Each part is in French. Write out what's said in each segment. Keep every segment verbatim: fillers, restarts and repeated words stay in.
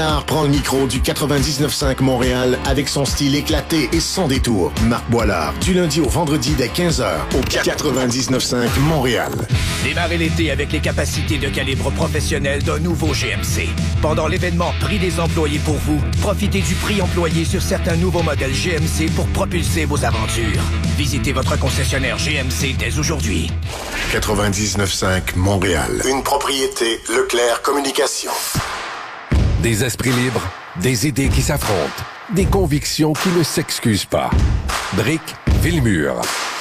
Prend le micro du quatre-vingt-dix-neuf cinq Montréal avec son style éclaté et sans détour. Marc Boilard, du lundi au vendredi dès quinze heures au quatre-vingt-dix-neuf cinq Montréal. Démarrez l'été avec les capacités de calibre professionnel d'un nouveau G M C. Pendant l'événement Prix des employés pour vous, profitez du prix employé sur certains nouveaux modèles G M C pour propulser vos aventures. Visitez votre concessionnaire G M C dès aujourd'hui. quatre-vingt-dix-neuf cinq Montréal. Une propriété Leclerc Communication. Des esprits libres, des idées qui s'affrontent, des convictions qui ne s'excusent pas. Brick Villemur.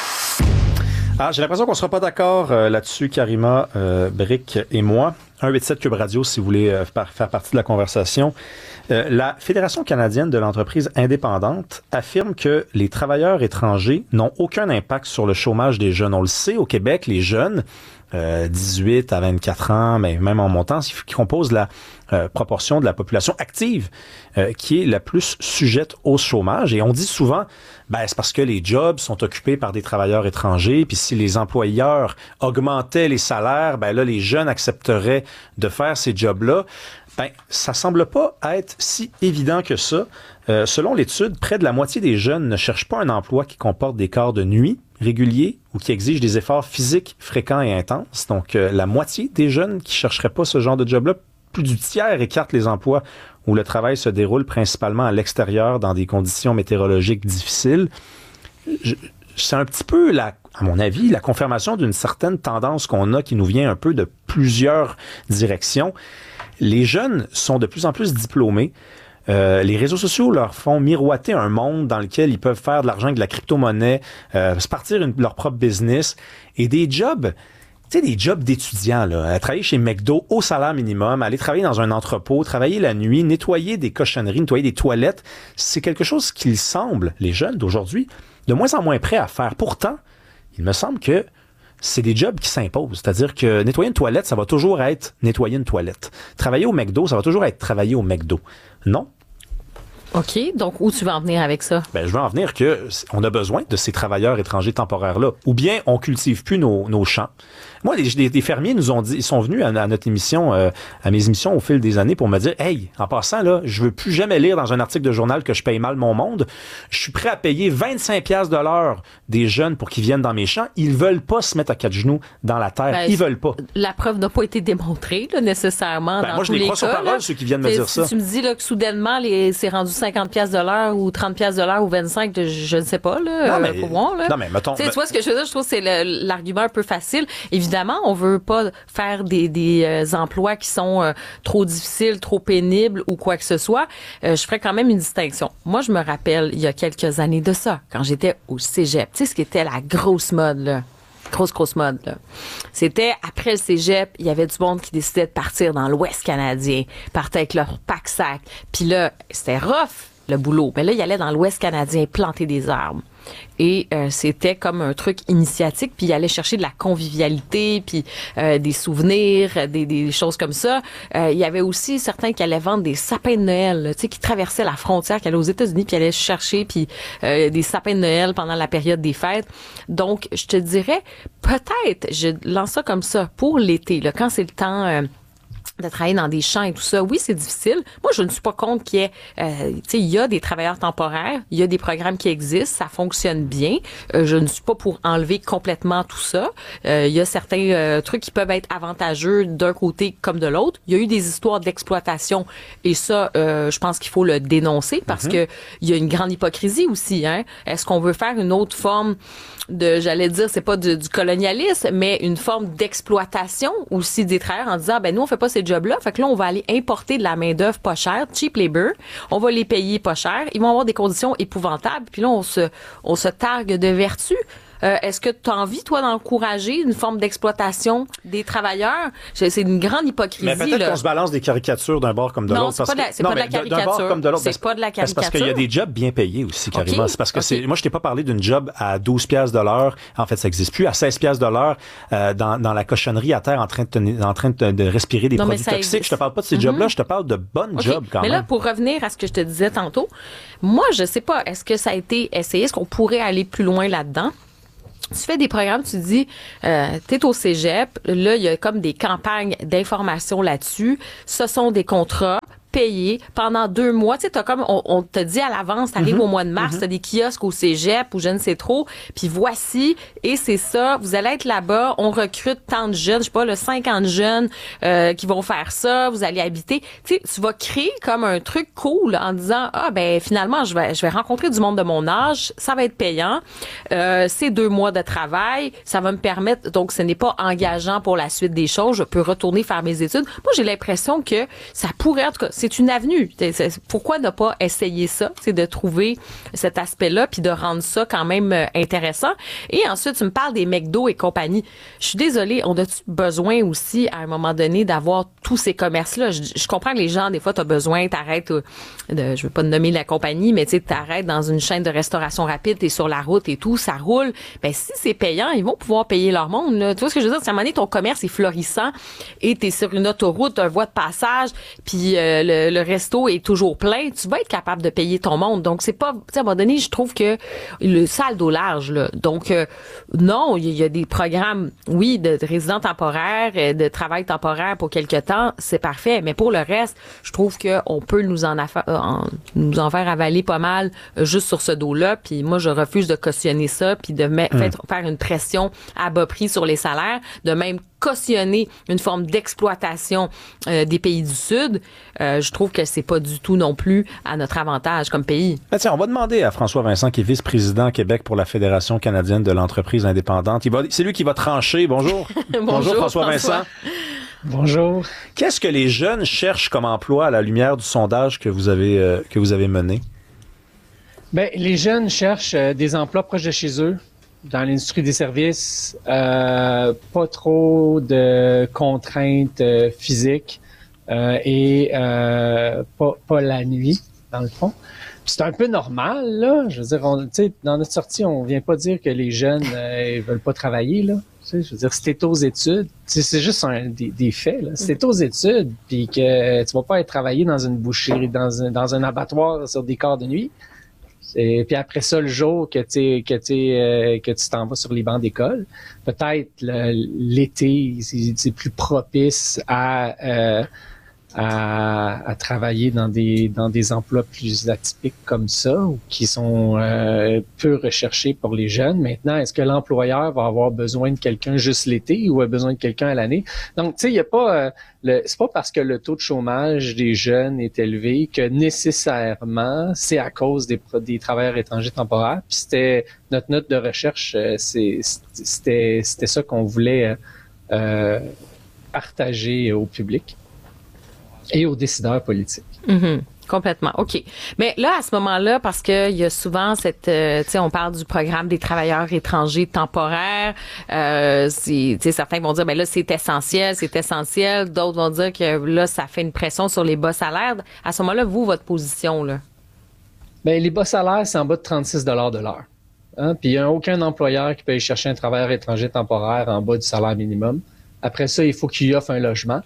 Ah, j'ai l'impression qu'on ne sera pas d'accord euh, là-dessus, Karima, euh, Brick et moi. un huit sept Cube Radio, si vous voulez euh, faire partie de la conversation. Euh, la Fédération canadienne de l'entreprise indépendante affirme que les travailleurs étrangers n'ont aucun impact sur le chômage des jeunes. On le sait, au Québec, les jeunes, euh, dix-huit à vingt-quatre ans, mais même en montant, qui composent la euh, proportion de la population active euh, qui est la plus sujette au chômage. Et on dit souvent, ben c'est parce que les jobs sont occupés par des travailleurs étrangers, puis si les employeurs augmentaient les salaires, ben là, les jeunes accepteraient de faire ces jobs-là. Ben, ça semble pas être si évident que ça. Euh, selon l'étude, près de la moitié des jeunes ne cherchent pas un emploi qui comporte des quarts de nuit réguliers ou qui exige des efforts physiques fréquents et intenses. Donc, euh, la moitié des jeunes qui chercheraient pas ce genre de job-là, plus du tiers écartent les emplois où le travail se déroule principalement à l'extérieur dans des conditions météorologiques difficiles. Je, c'est un petit peu, la, à mon avis, la confirmation d'une certaine tendance qu'on a qui nous vient un peu de plusieurs directions. Les jeunes sont de plus en plus diplômés. Euh, les réseaux sociaux leur font miroiter un monde dans lequel ils peuvent faire de l'argent avec de la crypto-monnaie, euh, se partir une, leur propre business et des jobs, tu sais, des jobs d'étudiants, là, à travailler chez McDo au salaire minimum, aller travailler dans un entrepôt, travailler la nuit, nettoyer des cochonneries, nettoyer des toilettes. C'est quelque chose qu'ils semblent, les jeunes d'aujourd'hui, de moins en moins prêts à faire. Pourtant, il me semble que c'est des jobs qui s'imposent. C'est-à-dire que nettoyer une toilette, ça va toujours être nettoyer une toilette. Travailler au McDo, ça va toujours être travailler au McDo. Non? OK. Donc, où tu veux en venir avec ça? Ben, je veux en venir que on a besoin de ces travailleurs étrangers temporaires-là. Ou bien, on cultive plus nos, nos champs. Moi, les, les, les fermiers nous ont dit, ils sont venus à, à notre émission, euh, à mes émissions au fil des années pour me dire, hey, en passant, là, je veux plus jamais lire dans un article de journal que je paye mal mon monde. Je suis prêt à payer vingt-cinq piastres de l'heure des jeunes pour qu'ils viennent dans mes champs. Ils veulent pas se mettre à quatre genoux dans la terre. Ben, ils veulent pas. La preuve n'a pas été démontrée, là, nécessairement, ben, dans moi, tous je les les crois cas. sur parole, là. Ceux qui viennent me dire si ça. Tu me dis, là, que soudainement, les, c'est rendu cinquante piastres de l'heure ou trente piastres de l'heure ou vingt-cinq, je, je ne sais pas, là. Non, mais, euh, pour moi, là. Non, mais mettons. Tu vois ce que je veux dire? Je trouve que c'est le, l'argument un peu facile. Évidemment, on veut pas faire des, des euh, emplois qui sont euh, trop difficiles, trop pénibles ou quoi que ce soit. Euh, je ferais quand même une distinction. Moi, je me rappelle, il y a quelques années de ça, quand j'étais au cégep. Tu sais, ce qui était la grosse mode, là. Grosse, grosse mode, là. C'était, après le cégep, il y avait du monde qui décidait de partir dans l'Ouest canadien, partait avec leur pack-sac. Puis là, c'était rough, le boulot. Mais là, il allait dans l'Ouest canadien planter des arbres. Et euh, c'était comme un truc initiatique, puis il allait chercher de la convivialité, puis euh, des souvenirs, des, des choses comme ça. Euh, il y avait aussi certains qui allaient vendre des sapins de Noël, tu sais, qui traversaient la frontière, qui allaient aux États-Unis, puis allaient chercher puis euh, des sapins de Noël pendant la période des fêtes. Donc, je te dirais, peut-être, je lance ça comme ça, pour l'été, là, quand c'est le temps... Euh, de travailler dans des champs et tout ça. Oui, c'est difficile. Moi, je ne suis pas contre qu'il y ait... Euh, tu sais, il y a des travailleurs temporaires, il y a des programmes qui existent, ça fonctionne bien. Euh, je ne suis pas pour enlever complètement tout ça. Euh, il y a certains euh, trucs qui peuvent être avantageux d'un côté comme de l'autre. Il y a eu des histoires d'exploitation et ça, euh, je pense qu'il faut le dénoncer parce mm-hmm. que il y a une grande hypocrisie aussi. Hein? Est-ce qu'on veut faire une autre forme de, j'allais dire, c'est pas du, du colonialisme, mais une forme d'exploitation aussi des travailleurs en disant, ben nous, on fait pas ces jobs-là. Fait que là, on va aller importer de la main-d'œuvre pas chère, cheap labor. On va les payer pas cher. Ils vont avoir des conditions épouvantables. Puis là, on se, on se targue de vertu. Euh, est-ce que tu as envie, toi, d'encourager une forme d'exploitation des travailleurs? C'est une grande hypocrisie. Mais peut-être là. qu'on se balance des caricatures d'un bord comme de non, l'autre. C'est pas, de la, c'est non, pas de la caricature. D'un bord comme de l'autre. C'est pas de la caricature. C'est parce qu'il y a des jobs bien payés aussi, carrément. Okay. C'est parce que okay. c'est, moi, je t'ai pas parlé d'une job à douze piastres de l'heure. En fait, ça existe plus. À seize piastres de l'heure, euh, dans, dans la cochonnerie à terre en train de, en train de, de respirer des non, produits toxiques. Existe. Je te parle pas de ces mm-hmm. jobs-là. Je te parle de bonnes okay. jobs quand mais même. Mais là, pour revenir à ce que je te disais tantôt, moi, je sais pas, est-ce que ça a été essayé? Est-ce qu'on pourrait aller plus loin là-dedans? Tu fais des programmes, tu dis, euh, t'es au cégep, là, il y a comme des campagnes d'information là-dessus. Ce sont des contrats payé pendant deux mois. Tu sais, t'as comme, on, on te dit à l'avance, t'arrives mm-hmm. au mois de mars, mm-hmm. t'as des kiosques au cégep ou je ne sais trop, puis voici, et c'est ça, vous allez être là-bas, on recrute tant de jeunes, je sais pas, le cinquante jeunes euh, qui vont faire ça, vous allez habiter. Tu sais, tu vas créer comme un truc cool en disant, ah ben finalement, je vais, je vais rencontrer du monde de mon âge, ça va être payant, euh, c'est deux mois de travail, ça va me permettre, donc ce n'est pas engageant pour la suite des choses, je peux retourner faire mes études. Moi, j'ai l'impression que ça pourrait, en tout cas, c'est une avenue. Pourquoi ne pas essayer ça? C'est de trouver cet aspect-là puis de rendre ça quand même intéressant. Et ensuite, tu me parles des McDo et compagnie. Je suis désolée, on a-tu besoin aussi, à un moment donné, d'avoir tous ces commerces-là? Je, je comprends que les gens, des fois, t'as besoin, t'arrêtes, de, je veux pas te nommer la compagnie, mais tu sais, t'arrêtes dans une chaîne de restauration rapide, t'es sur la route et tout, ça roule. Ben, si c'est payant, ils vont pouvoir payer leur monde, là. Tu vois ce que je veux dire? Si à un moment donné, ton commerce est florissant et t'es sur une autoroute, un voie de passage, puis euh, le, le resto est toujours plein, tu vas être capable de payer ton monde. Donc, c'est pas... Tu sais, à un moment donné, je trouve que le saldo au large, là. Donc, euh, non, il y, y a des programmes, oui, de, de résidents temporaires, de travail temporaire pour quelque temps, c'est parfait. Mais pour le reste, je trouve qu'on peut nous en, affa- en, nous en faire avaler pas mal euh, juste sur ce dos-là. Puis moi, je refuse de cautionner ça, puis de me- mmh. faire, faire une pression à bas prix sur les salaires, de même cautionner une forme d'exploitation euh, des pays du Sud. Euh, je trouve que c'est pas du tout non plus à notre avantage comme pays. Ben tiens, on va demander à François Vincent, qui est vice-président à Québec pour la Fédération canadienne de l'entreprise indépendante. Il va, c'est lui qui va trancher. Bonjour. Bonjour, Bonjour François, François Vincent. Bonjour. Qu'est-ce que les jeunes cherchent comme emploi à la lumière du sondage que vous avez, euh, que vous avez mené? Ben, les jeunes cherchent euh, des emplois proches de chez eux. Dans l'industrie des services, euh, pas trop de contraintes euh, physiques euh, et euh, pas, pas la nuit, dans le fond. Puis c'est un peu normal, là. Je veux dire, on, tu sais, dans notre sortie, on vient pas dire que les jeunes euh, ils veulent pas travailler, là. Tu sais, je veux dire, si t'es aux études, c'est, c'est juste un, des, des faits, là. Si t'es aux études, puis que tu vas pas être travailler dans une boucherie, dans un, dans un abattoir sur des quarts de nuit. Et puis après ça, le jour que tu que tu euh, que tu t'en vas sur les bancs d'école, peut-être le, l'été, c'est, c'est plus propice à, euh, à à travailler dans des dans des emplois plus atypiques comme ça ou qui sont euh, peu recherchés pour les jeunes. Maintenant, est-ce que l'employeur va avoir besoin de quelqu'un juste l'été ou a besoin de quelqu'un à l'année? Donc, tu sais, il y a pas euh, le, c'est pas parce que le taux de chômage des jeunes est élevé que nécessairement c'est à cause des, des travailleurs étrangers temporaires. Puis c'était notre note de recherche, c'est, c'était, c'était ça qu'on voulait euh, partager au public et aux décideurs politiques. Mm-hmm. Complètement. OK. Mais là, à ce moment-là, parce qu'il y a souvent cette, euh, tu sais, on parle du programme des travailleurs étrangers temporaires. Euh, c'est, tu sais, certains vont dire, ben là, c'est essentiel, c'est essentiel. D'autres vont dire que là, ça fait une pression sur les bas salaires. À ce moment-là, vous, votre position, là? Ben, les bas salaires, c'est en bas de trente-six dollars de l'heure. Hein? Puis il n'y a aucun employeur qui peut aller chercher un travailleur étranger temporaire en bas du salaire minimum. Après ça, il faut qu'il offre un logement.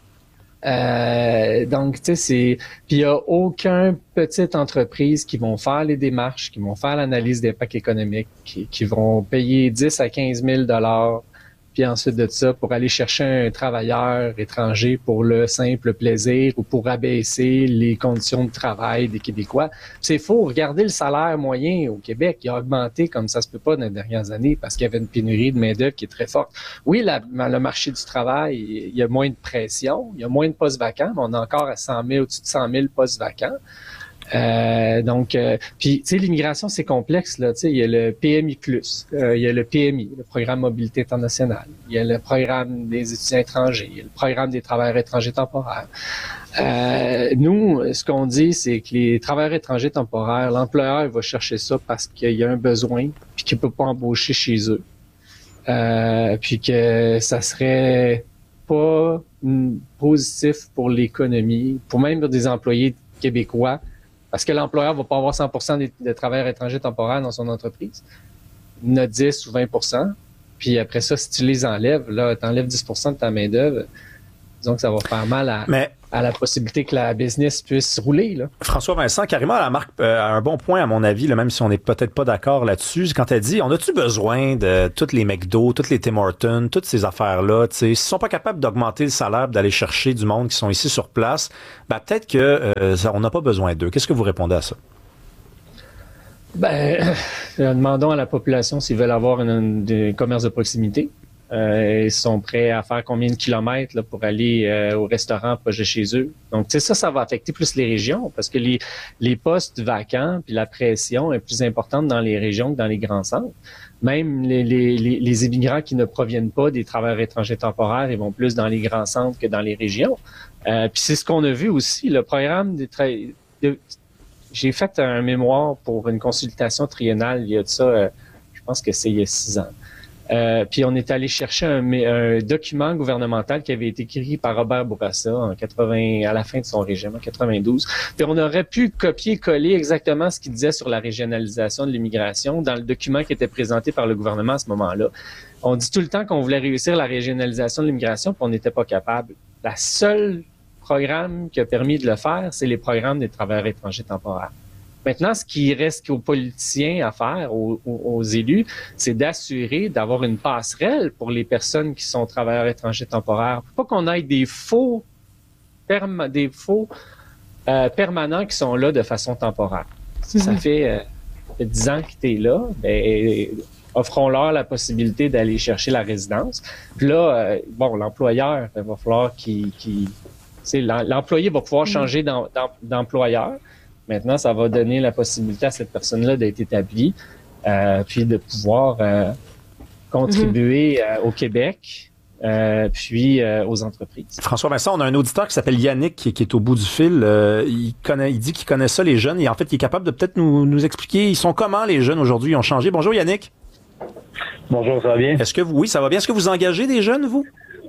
Euh, donc, tu sais, c'est... Puis il n'y a aucune petite entreprise qui vont faire les démarches, qui vont faire l'analyse d'impact économique, qui, qui vont payer dix à quinze mille dollars, puis ensuite de ça, pour aller chercher un travailleur étranger pour le simple plaisir ou pour abaisser les conditions de travail des Québécois. C'est faux. Regardez le salaire moyen au Québec. Il a augmenté comme ça se peut pas dans les dernières années parce qu'il y avait une pénurie de main-d'œuvre qui est très forte. Oui, la, le marché du travail, il y a moins de pression, il y a moins de postes vacants, mais on a encore à cent mille, au-dessus de cent mille postes vacants. Euh, donc, euh, puis tu sais, l'immigration c'est complexe là. Tu sais, il y a le P M I plus, euh, il y a le P M I, le programme mobilité internationale, il y a le programme des étudiants étrangers, il y a le programme des travailleurs étrangers temporaires. Euh, nous, ce qu'on dit, c'est que les travailleurs étrangers temporaires, l'employeur va chercher ça parce qu'il y a un besoin, puis qu'il peut pas embaucher chez eux, euh, puis que ça serait pas mm, positif pour l'économie, pour même pour des employés québécois. Parce que l'employeur va pas avoir cent pour cent des, des travailleurs étrangers temporaires dans son entreprise. Il en a dix ou vingt pour cent. Puis après ça, si tu les enlèves, là, tu enlèves dix pour cent de ta main-d'œuvre, disons que ça va faire mal à, Mais, à la possibilité que la business puisse rouler. Là. François Vincent, Karima la marque euh, a un bon point à mon avis, là, même si on n'est peut-être pas d'accord là-dessus, quand elle dit, on a-tu besoin de toutes les McDo, toutes les Tim Hortons, toutes ces affaires-là, tu sais, s'ils sont pas capables d'augmenter le salaire, d'aller chercher du monde qui sont ici sur place, ben peut-être que euh, ça, on n'a pas besoin d'eux. Qu'est-ce que vous répondez à ça? Ben, demandons à la population s'ils veulent avoir un commerce de proximité. Euh, ils sont prêts à faire combien de kilomètres là, pour aller euh, au restaurant proche de chez eux. Donc, tu sais, ça, ça va affecter plus les régions parce que les, les postes vacants puis la pression est plus importante dans les régions que dans les grands centres. Même les, les, les, les immigrants qui ne proviennent pas des travailleurs étrangers temporaires, ils vont plus dans les grands centres que dans les régions. Euh, puis c'est ce qu'on a vu aussi, le programme des tra- de, j'ai fait un mémoire pour une consultation triennale il y a de ça, euh, je pense que c'est il y a six ans. Euh, puis on est allé chercher un, un document gouvernemental qui avait été écrit par Robert Bourassa en quatre-vingts, à la fin de son régime, en quatre-vingt-douze. Puis on aurait pu copier-coller exactement ce qu'il disait sur la régionalisation de l'immigration dans le document qui était présenté par le gouvernement à ce moment-là. On dit tout le temps qu'on voulait réussir la régionalisation de l'immigration, puis on n'était pas capable. La seule programme qui a permis de le faire, c'est les programmes des travailleurs étrangers temporaires. Maintenant, ce qui reste aux politiciens à faire, aux, aux, aux élus, c'est d'assurer d'avoir une passerelle pour les personnes qui sont travailleurs étrangers temporaires. Pas qu'on ait des faux, perma, des faux euh, permanents qui sont là de façon temporaire. Si ça fait, euh, fait dix ans que tu es là, ben, offrons-leur la possibilité d'aller chercher la résidence. Puis là, euh, bon, l'employeur, il va falloir qu'il... qu'il l'employé va pouvoir changer d'em, d'em, d'employeur. Maintenant, ça va donner la possibilité à cette personne-là d'être établie, euh, puis de pouvoir euh, contribuer euh, au Québec, euh, puis euh, aux entreprises. François Vincent, on a un auditeur qui s'appelle Yannick qui, qui est au bout du fil. Euh, il connaît, il dit qu'il connaît ça, les jeunes, et en fait, il est capable de peut-être nous, nous expliquer, ils sont comment les jeunes aujourd'hui, ils ont changé. Bonjour Yannick. Bonjour, ça va bien? Est-ce que vous, oui, ça va bien. Est-ce que vous engagez des jeunes, vous?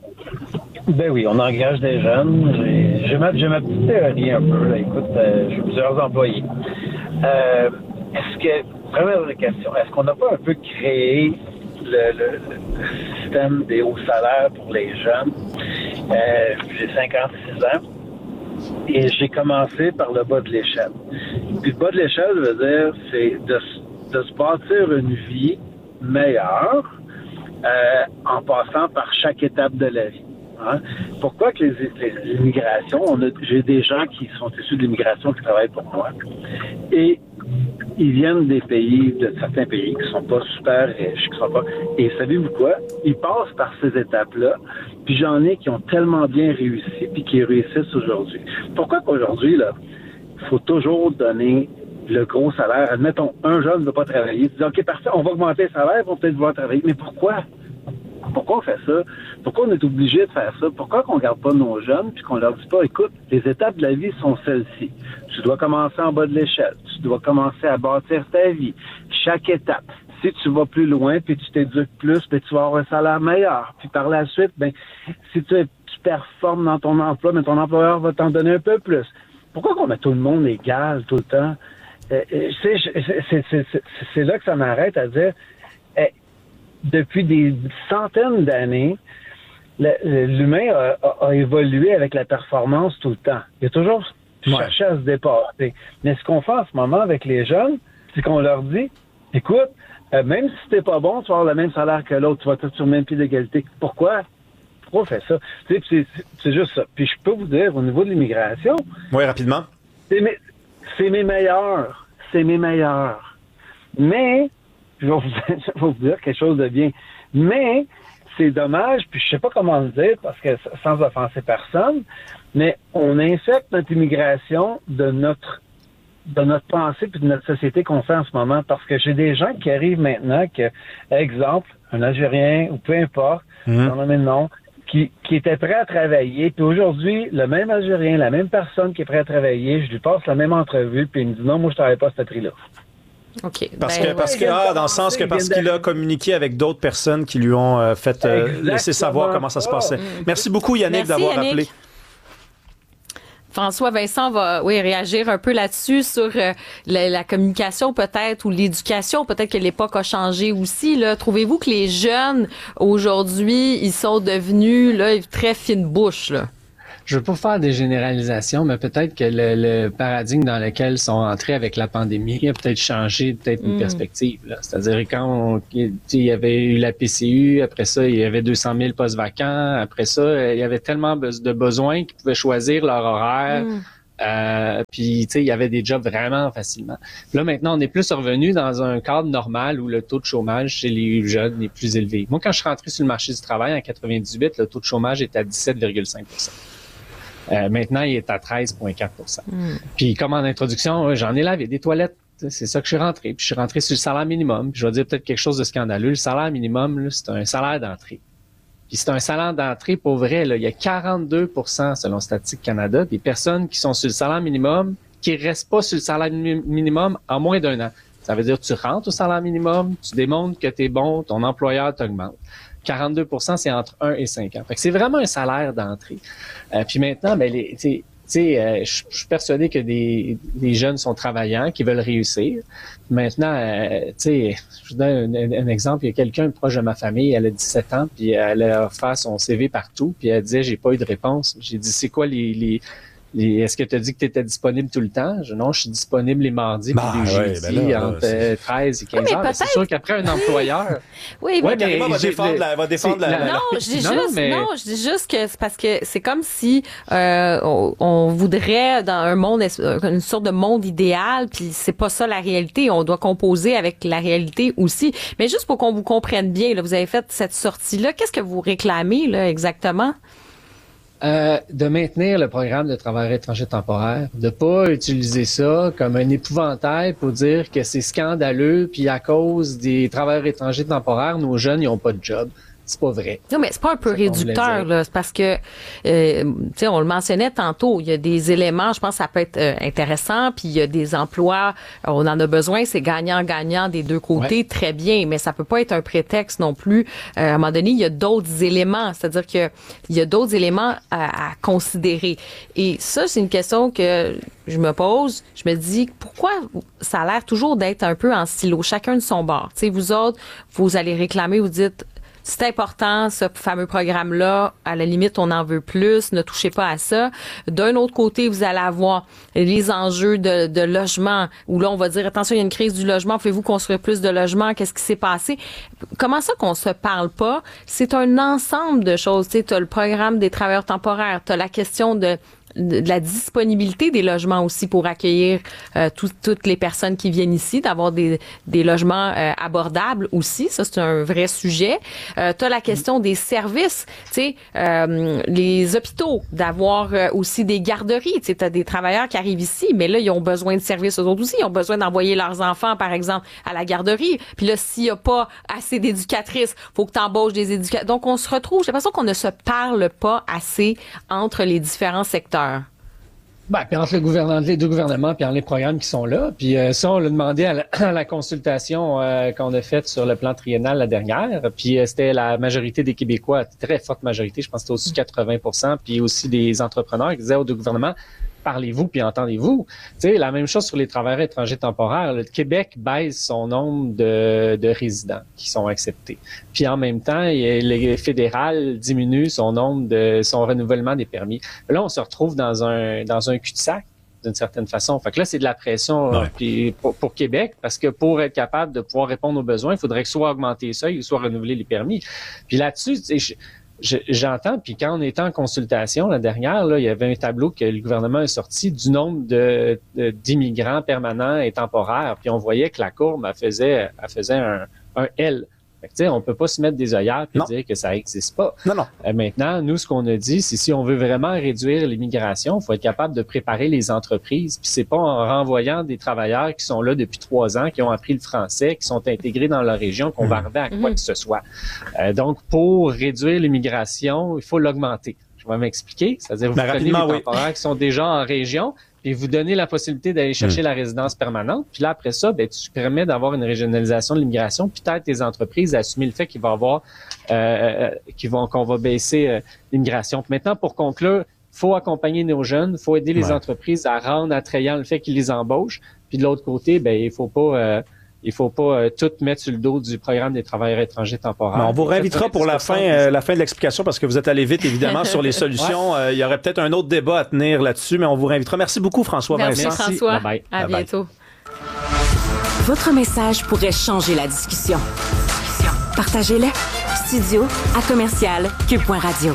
Ben oui, on engage des jeunes. J'ai, j'ai, ma, j'ai ma petite théorie un peu. Là. Écoute, euh, j'ai plusieurs employés. Euh, est-ce que, première question, est-ce qu'on n'a pas un peu créé le, le, le système des hauts salaires pour les jeunes? Euh, j'ai cinquante-six ans et j'ai commencé par le bas de l'échelle. Puis le bas de l'échelle veut dire, c'est de, de se bâtir une vie meilleure euh, en passant par chaque étape de la vie. Hein? Pourquoi que les, les, les immigrations, on a, j'ai des gens qui sont issus de l'immigration qui travaillent pour moi et ils viennent des pays, de certains pays qui sont pas super riches, qui sont pas. Et savez-vous quoi? Ils passent par ces étapes-là, puis j'en ai qui ont tellement bien réussi puis qui réussissent aujourd'hui. Pourquoi qu'aujourd'hui, là, il faut toujours donner le gros salaire? Admettons, un jeune ne veut pas travailler. Tu dis, OK, parfait, on va augmenter le salaire, ils vont peut-être vouloir travailler. Mais pourquoi? Pourquoi on fait ça? Pourquoi on est obligé de faire ça? Pourquoi qu'on ne garde pas nos jeunes puis qu'on leur dit pas, écoute, les étapes de la vie sont celles-ci. Tu dois commencer en bas de l'échelle. Tu dois commencer à bâtir ta vie. Chaque étape. Si tu vas plus loin puis tu t'éduques plus, ben, tu vas avoir un salaire meilleur. Puis par la suite, ben, si tu, tu performes dans ton emploi, mais ton employeur va t'en donner un peu plus. Pourquoi qu'on met tout le monde égal tout le temps? Euh, c'est, c'est, c'est, c'est, c'est là que ça m'arrête à dire, eh, depuis des centaines d'années, le, l'humain a, a, a évolué avec la performance tout le temps. Il a toujours cherché ouais. à se dépasser. Mais ce qu'on fait en ce moment avec les jeunes, c'est qu'on leur dit, écoute, euh, même si t'es pas bon, tu vas avoir le même salaire que l'autre, tu vas être sur le même pied d'égalité. Pourquoi? Pourquoi on fait ça? Tu sais, c'est, c'est, c'est juste ça. Puis je peux vous dire, au niveau de l'immigration... Oui, rapidement. C'est mes, c'est mes meilleurs. C'est mes meilleurs. Mais... Je vais, vous, je vais vous dire quelque chose de bien. Mais c'est dommage, puis je sais pas comment le dire, parce que sans offenser personne, mais on infecte notre immigration de notre de notre pensée puis de notre société qu'on fait en ce moment. Parce que j'ai des gens qui arrivent maintenant que, exemple, un Algérien ou peu importe, mmh. on a le nom, qui, qui était prêt à travailler, puis aujourd'hui, le même Algérien, la même personne qui est prêt à travailler, je lui passe la même entrevue, puis il me dit non, moi je travaille pas à ce prix-là. OK. Parce ben, que, parce que, ah, dans le sens que parce qu'il a communiqué avec d'autres personnes qui lui ont euh, fait euh, laisser savoir comment ça se passait. Merci beaucoup, Yannick, Merci, d'avoir Yannick. appelé. François Vincent va oui, réagir un peu là-dessus sur euh, la, la communication peut-être ou l'éducation. Peut-être que l'époque a changé aussi. Là. Trouvez-vous que les jeunes, aujourd'hui, ils sont devenus là, très fine bouche, là? je veux pas faire des généralisations, mais peut-être que le, le paradigme dans lequel ils sont entrés avec la pandémie a peut-être changé peut-être une mm. perspective. Là. C'est-à-dire quand on, il y avait eu la P C U, après ça, il y avait deux cent mille postes vacants, après ça, il y avait tellement de besoins qu'ils pouvaient choisir leur horaire. Mm. Euh, puis, tu sais, il y avait des jobs vraiment facilement. Puis là, maintenant, on est plus revenu dans un cadre normal où le taux de chômage chez les jeunes est plus élevé. Moi, quand je suis rentré sur le marché du travail en quatre-vingt-dix-huit, le taux de chômage était à dix-sept virgule cinq pour cent. Euh, maintenant, il est à treize virgule quatre pour cent. Mm. Puis, comme en introduction, j'en ai lavé des toilettes. C'est ça que je suis rentré. Puis, je suis rentré sur le salaire minimum. Puis, je vais dire peut-être quelque chose de scandaleux. Le salaire minimum, là, c'est un salaire d'entrée. Puis c'est un salaire d'entrée pour vrai. Là. Il y a quarante-deux pour cent selon Statistique Canada des personnes qui sont sur le salaire minimum qui restent pas sur le salaire mi- minimum en moins d'un an. Ça veut dire que tu rentres au salaire minimum, tu démontres que tu es bon, ton employeur t'augmente. quarante-deux pour cent, c'est entre un et cinq ans. Fait que c'est vraiment un salaire d'entrée. Euh, puis maintenant, ben les, tu sais, euh, je suis persuadé que des, des jeunes sont travaillants, qui veulent réussir. Maintenant, euh, tu sais, je vous donne un, un exemple. Il y a quelqu'un proche de ma famille, elle a dix-sept ans, puis elle a fait son C V partout, puis elle disait, j'ai pas eu de réponse. J'ai dit, c'est quoi les... les Les, est-ce que tu as dit que tu étais disponible tout le temps? Je, non, je suis disponible les mardis bah, puis les ouais, jeudis ben là, entre là, treize et quinze oui, heures. Ben, c'est sûr qu'après un employeur... oui, mais, ouais, mais va défendre la... Va défendre la, la, non, je dis non, juste, mais... non, je dis juste que c'est parce que c'est comme si euh, on, on voudrait dans un monde, une sorte de monde idéal, puis c'est pas ça la réalité. On doit composer avec la réalité aussi. Mais juste pour qu'on vous comprenne bien, là, vous avez fait cette sortie-là. Qu'est-ce que vous réclamez là exactement? Euh, de maintenir le programme de travail étranger temporaire, de pas utiliser ça comme un épouvantail pour dire que c'est scandaleux, puis à cause des travailleurs étrangers temporaires, nos jeunes, ils ont pas de job. C'est pas vrai. Non, mais c'est pas un peu réducteur, là. C'est parce que, euh, tu sais, on le mentionnait tantôt, il y a des éléments, je pense que ça peut être euh, intéressant, puis il y a des emplois, on en a besoin, c'est gagnant-gagnant des deux côtés, ouais. Très bien, mais ça peut pas être un prétexte non plus. Euh, à un moment donné, il y a d'autres éléments, c'est-à-dire que il y a d'autres éléments à, à considérer. Et ça, c'est une question que je me pose. Je me dis, pourquoi ça a l'air toujours d'être un peu en silo, chacun de son bord. Tu sais, vous autres, vous allez réclamer, vous dites, c'est important, ce fameux programme-là. À la limite, on en veut plus. Ne touchez pas à ça. D'un autre côté, vous allez avoir les enjeux de, de logement, où là, on va dire, attention, il y a une crise du logement. Pouvez-vous construire plus de logements? Qu'est-ce qui s'est passé? Comment ça qu'on se parle pas? C'est un ensemble de choses. Tu sais, t'as le programme des travailleurs temporaires. T'as la question de de la disponibilité des logements aussi pour accueillir euh, tout, toutes les personnes qui viennent ici, d'avoir des, des logements euh, abordables aussi. Ça, c'est un vrai sujet. Euh, tu as la question des services, tu sais, euh, les hôpitaux, d'avoir euh, aussi des garderies. Tu sais, tu as des travailleurs qui arrivent ici, mais là, ils ont besoin de services eux autres aussi. Ils ont besoin d'envoyer leurs enfants, par exemple, à la garderie. Puis là, s'il n'y a pas assez d'éducatrices, faut que tu embauches des éducatrices. Donc, on se retrouve, j'ai l'impression qu'on ne se parle pas assez entre les différents secteurs. Ben, puis entre le gouvernement, les deux gouvernements, puis entre les programmes qui sont là. Puis euh, ça, on l'a demandé à la, à la consultation euh, qu'on a faite sur le plan triennal la dernière. Puis euh, c'était la majorité des Québécois, très forte majorité, je pense que c'était au-dessus de quatre-vingts pour cent, puis aussi des entrepreneurs qui disaient aux deux gouvernements, parlez-vous puis entendez-vous. Tu sais, la même chose sur les travailleurs étrangers temporaires. Le Québec baisse son nombre de, de résidents qui sont acceptés. Puis en même temps, le fédéral diminue son nombre de son renouvellement des permis. Là, on se retrouve dans un dans un cul-de-sac d'une certaine façon. Fait que là, c'est de la pression ouais. puis pour, pour Québec, parce que pour être capable de pouvoir répondre aux besoins, il faudrait que soit augmenter les seuils, soit renouveler les permis. Puis là-dessus, tu sais, je, Je, j'entends, puis quand on était en consultation, la dernière, là, il y avait un tableau que le gouvernement a sorti du nombre de, de d'immigrants permanents et temporaires, puis on voyait que la courbe, elle faisait, elle faisait un, un L. Fait que, tu sais, on peut pas se mettre des œillères et dire que ça existe pas. Non, non. Euh, maintenant, nous, ce qu'on a dit, c'est si on veut vraiment réduire l'immigration, il faut être capable de préparer les entreprises. Puis c'est pas en renvoyant des travailleurs qui sont là depuis trois ans, qui ont appris le français, qui sont intégrés dans leur région, qu'on mmh. va arriver à quoi mmh. que ce soit. Euh, donc, pour réduire l'immigration, il faut l'augmenter. Je vais m'expliquer. C'est-à-dire, vous prenez les temporaires oui. qui sont déjà en région, et vous donnez la possibilité d'aller chercher mmh. la résidence permanente. Puis là, après ça, ben, tu permets d'avoir une régionalisation de l'immigration. Puis peut-être tes entreprises à assumer le fait qu'il va y avoir, euh, qu'ils vont, qu'on va baisser euh, l'immigration. Puis maintenant, pour conclure, il faut accompagner nos jeunes, il faut aider les ouais. entreprises à rendre attrayant le fait qu'ils les embauchent. Puis de l'autre côté, ben, il faut pas, euh, Il faut pas euh, tout mettre sur le dos du programme des travailleurs étrangers temporaires. Mais on vous réinvitera pour la fin, euh, la fin de l'explication parce que vous êtes allé vite, évidemment, sur les solutions. Ouais. Euh, il y aurait peut-être un autre débat à tenir là-dessus, mais on vous réinvitera. Merci beaucoup, François Merci, Vincent. Merci, François. Bye-bye. À Bye-bye. bientôt. Votre message pourrait changer la discussion. Partagez-le. Studio à commercial cube point radio.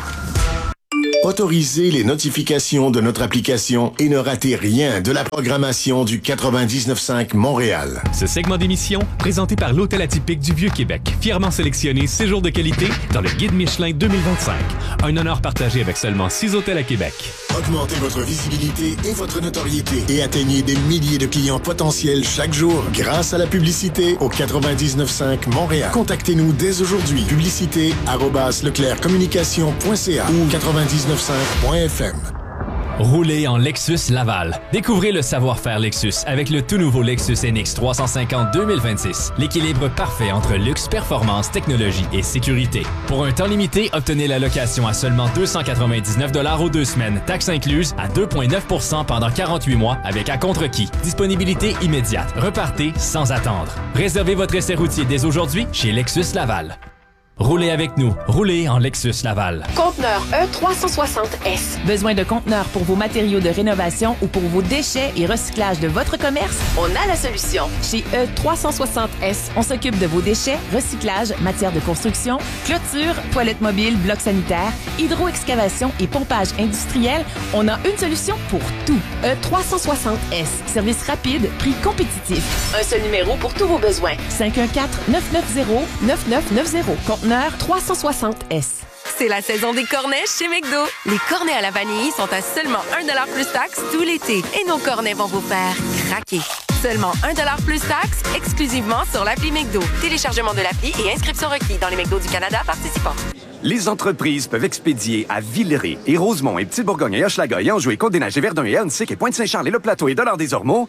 Autorisez les notifications de notre application et ne ratez rien de la programmation du quatre-vingt-dix-neuf cinq Montréal. Ce segment d'émission, présenté par l'Hôtel Atypique du Vieux-Québec, fièrement sélectionné séjour de qualité dans le Guide Michelin deux mille vingt-cinq. Un honneur partagé avec seulement six hôtels à Québec. Augmentez votre visibilité et votre notoriété et atteignez des milliers de clients potentiels chaque jour grâce à la publicité au quatre-vingt-dix-neuf cinq Montréal. Contactez-nous dès aujourd'hui. Publicité arobase leclerc communication point c a ou quatre-vingt-dix-neuf cinq point f m. Roulez en Lexus Laval. Découvrez le savoir-faire Lexus avec le tout nouveau Lexus N X trois cent cinquante deux mille vingt-six. L'équilibre parfait entre luxe, performance, technologie et sécurité. Pour un temps limité, obtenez la location à seulement deux cent quatre-vingt-dix-neuf dollars aux deux semaines, taxes incluses, à deux virgule neuf pour cent pendant quarante-huit mois avec acompte requis. Disponibilité immédiate. Repartez sans attendre. Réservez votre essai routier dès aujourd'hui chez Lexus Laval. Roulez avec nous. Roulez en Lexus Laval. Conteneur E trois cent soixante S. Besoin de conteneurs pour vos matériaux de rénovation ou pour vos déchets et recyclage de votre commerce? On a la solution. Chez E trois cent soixante S, on s'occupe de vos déchets, recyclage, matières de construction, clôture, toilettes mobiles, blocs sanitaires, hydro-excavation et pompage industriel. On a une solution pour tout. E trois cent soixante S. Service rapide, prix compétitif. Un seul numéro pour tous vos besoins. cinq un quatre, neuf neuf zéro, neuf neuf neuf zéro. Conteneur trois cent soixante S. C'est la saison des cornets chez McDo. Les cornets à la vanille sont à seulement un dollar plus taxe tout l'été. Et nos cornets vont vous faire craquer. Seulement un dollar plus taxe, exclusivement sur l'appli McDo. Téléchargement de l'appli et inscription requis dans les McDo du Canada participants. Les entreprises peuvent expédier à Villeray et Rosemont et Petit-Bourgogne et Hochelaga et Anjou et Côte-des-Neiges et Verdun et Ahuntsic et Pointe-Saint-Charles et Le Plateau et Dollard-des-Ormeaux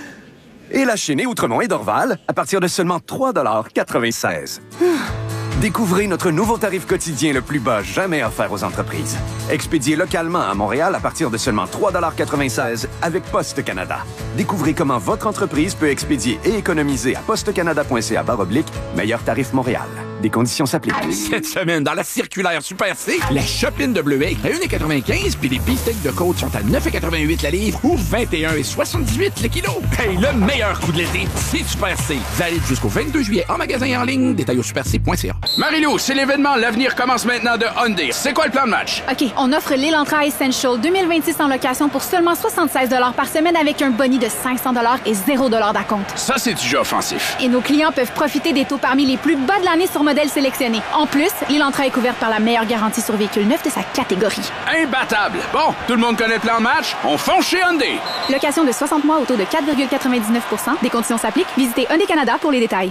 et la Chênaie, Outremont et Dorval à partir de seulement trois dollars quatre-vingt-seize. Découvrez notre nouveau tarif quotidien le plus bas jamais offert aux entreprises. Expédié localement à Montréal à partir de seulement trois dollars quatre-vingt-seize avec Poste Canada. Découvrez comment votre entreprise peut expédier et économiser à postecanada point c a barre oblique meilleur tarif Montréal. Des conditions s'appliquent. Cette semaine, dans la circulaire Super C, la chopine de bleuet est à un dollar quatre-vingt-quinze puis les beefsteaks de côte sont à neuf dollars quatre-vingt-huit la livre ou vingt et un dollars soixante-dix-huit le kilo. Hey, le meilleur coup de l'été, c'est Super C. Valide jusqu'au vingt-deux juillet en magasin et en ligne. Détail au super c point c a. Marie-Lou, c'est l'événement L'avenir commence maintenant de Hyundai. C'est quoi le plan de match? OK, on offre l'Elantra Essential deux mille vingt-six en location pour seulement soixante-seize dollars par semaine avec un boni de cinq cents dollars et zéro dollar d'acompte. Ça, c'est déjà offensif. Et nos clients peuvent profiter des taux parmi les plus bas de l'année sur modèles sélectionnés. En plus, l'Elantra est couverte par la meilleure garantie sur véhicule neuf de sa catégorie. Imbattable! Bon, tout le monde connaît le plan de match? On fonce chez Hyundai! Location de soixante mois au taux de quatre virgule quatre-vingt-dix-neuf pour cent. Des conditions s'appliquent. Visitez Hyundai Canada pour les détails.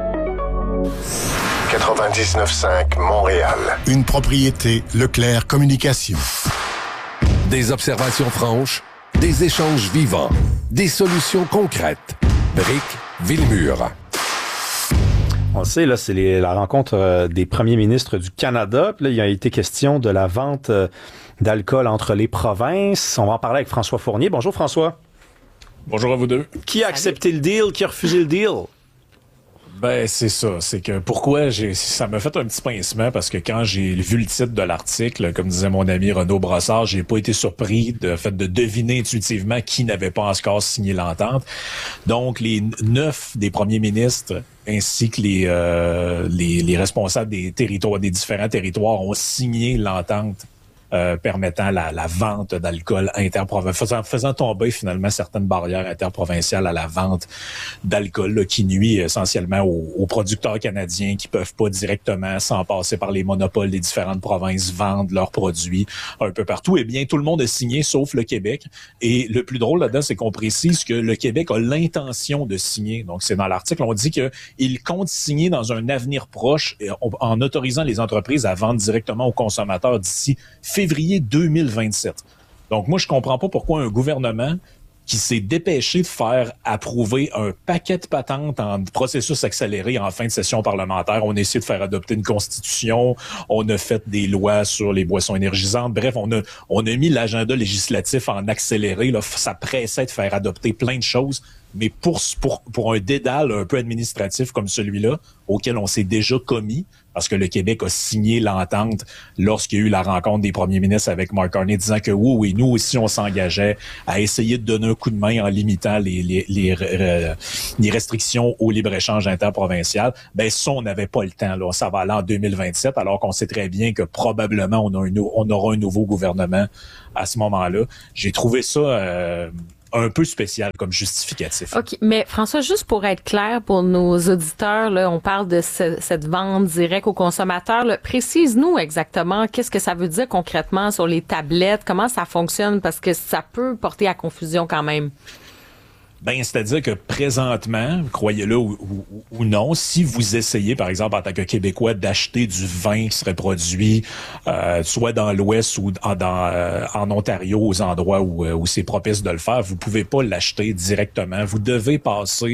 quatre-vingt-dix-neuf cinq Montréal. Une propriété Leclerc Communication. Des observations franches, des échanges vivants, des solutions concrètes. Brick Villemur. On le sait, là, c'est les, la rencontre euh, des premiers ministres du Canada. Puis là, il a été question de la vente euh, d'alcool entre les provinces. On va en parler avec François Fournier. Bonjour, François. Bonjour à vous deux. Qui a accepté le deal? Qui a refusé le deal? Ben, c'est ça. C'est que pourquoi j'ai, ça m'a fait un petit pincement parce que quand j'ai vu le titre de l'article, comme disait mon ami Renaud Brossard, j'ai pas été surpris de fait de deviner intuitivement qui n'avait pas encore signé l'entente. Donc, les neuf des premiers ministres ainsi que les, euh, les, les responsables des territoires, des différents territoires ont signé l'entente Euh, permettant la, la vente d'alcool interprovincial, faisant, faisant tomber finalement certaines barrières interprovinciales à la vente d'alcool là, qui nuit essentiellement aux, aux producteurs canadiens qui peuvent pas directement, sans passer par les monopoles des différentes provinces, vendre leurs produits un peu partout. Eh bien, tout le monde a signé, sauf le Québec. Et le plus drôle là-dedans, c'est qu'on précise que le Québec a l'intention de signer. Donc, c'est dans l'article, on dit qu'il compte signer dans un avenir proche en autorisant les entreprises à vendre directement aux consommateurs d'ici février deux mille vingt-sept. Donc, moi, je comprends pas pourquoi un gouvernement qui s'est dépêché de faire approuver un paquet de patentes en processus accéléré en fin de session parlementaire. On a essayé de faire adopter une constitution, on a fait des lois sur les boissons énergisantes. Bref, on a, on a mis l'agenda législatif en accéléré. Là, ça pressait de faire adopter plein de choses. mais pour, pour, pour un dédale un peu administratif comme celui-là, auquel on s'est déjà commis, parce que le Québec a signé l'entente lorsqu'il y a eu la rencontre des premiers ministres avec Mark Carney, disant que oui, oui, nous aussi, on s'engageait à essayer de donner un coup de main en limitant les, les, les, euh, les restrictions au libre-échange interprovincial. Ben ça, on n'avait pas le temps. Là. Ça va aller en deux mille vingt-sept, alors qu'on sait très bien que probablement on, a un, on aura un nouveau gouvernement à ce moment-là. J'ai trouvé ça... Euh, un peu spécial comme justificatif. OK, mais François, juste pour être clair pour nos auditeurs, là, on parle de ce, cette vente directe aux consommateurs. Là, précise-nous exactement qu'est-ce que ça veut dire concrètement sur les tablettes, comment ça fonctionne, parce que ça peut porter à confusion quand même. Ben, c'est-à-dire que présentement, croyez-le ou, ou, ou non, si vous essayez, par exemple, en tant que Québécois, d'acheter du vin qui serait produit euh, soit dans l'Ouest ou en, dans, euh, en Ontario, aux endroits où, où c'est propice de le faire, vous pouvez pas l'acheter directement. Vous devez passer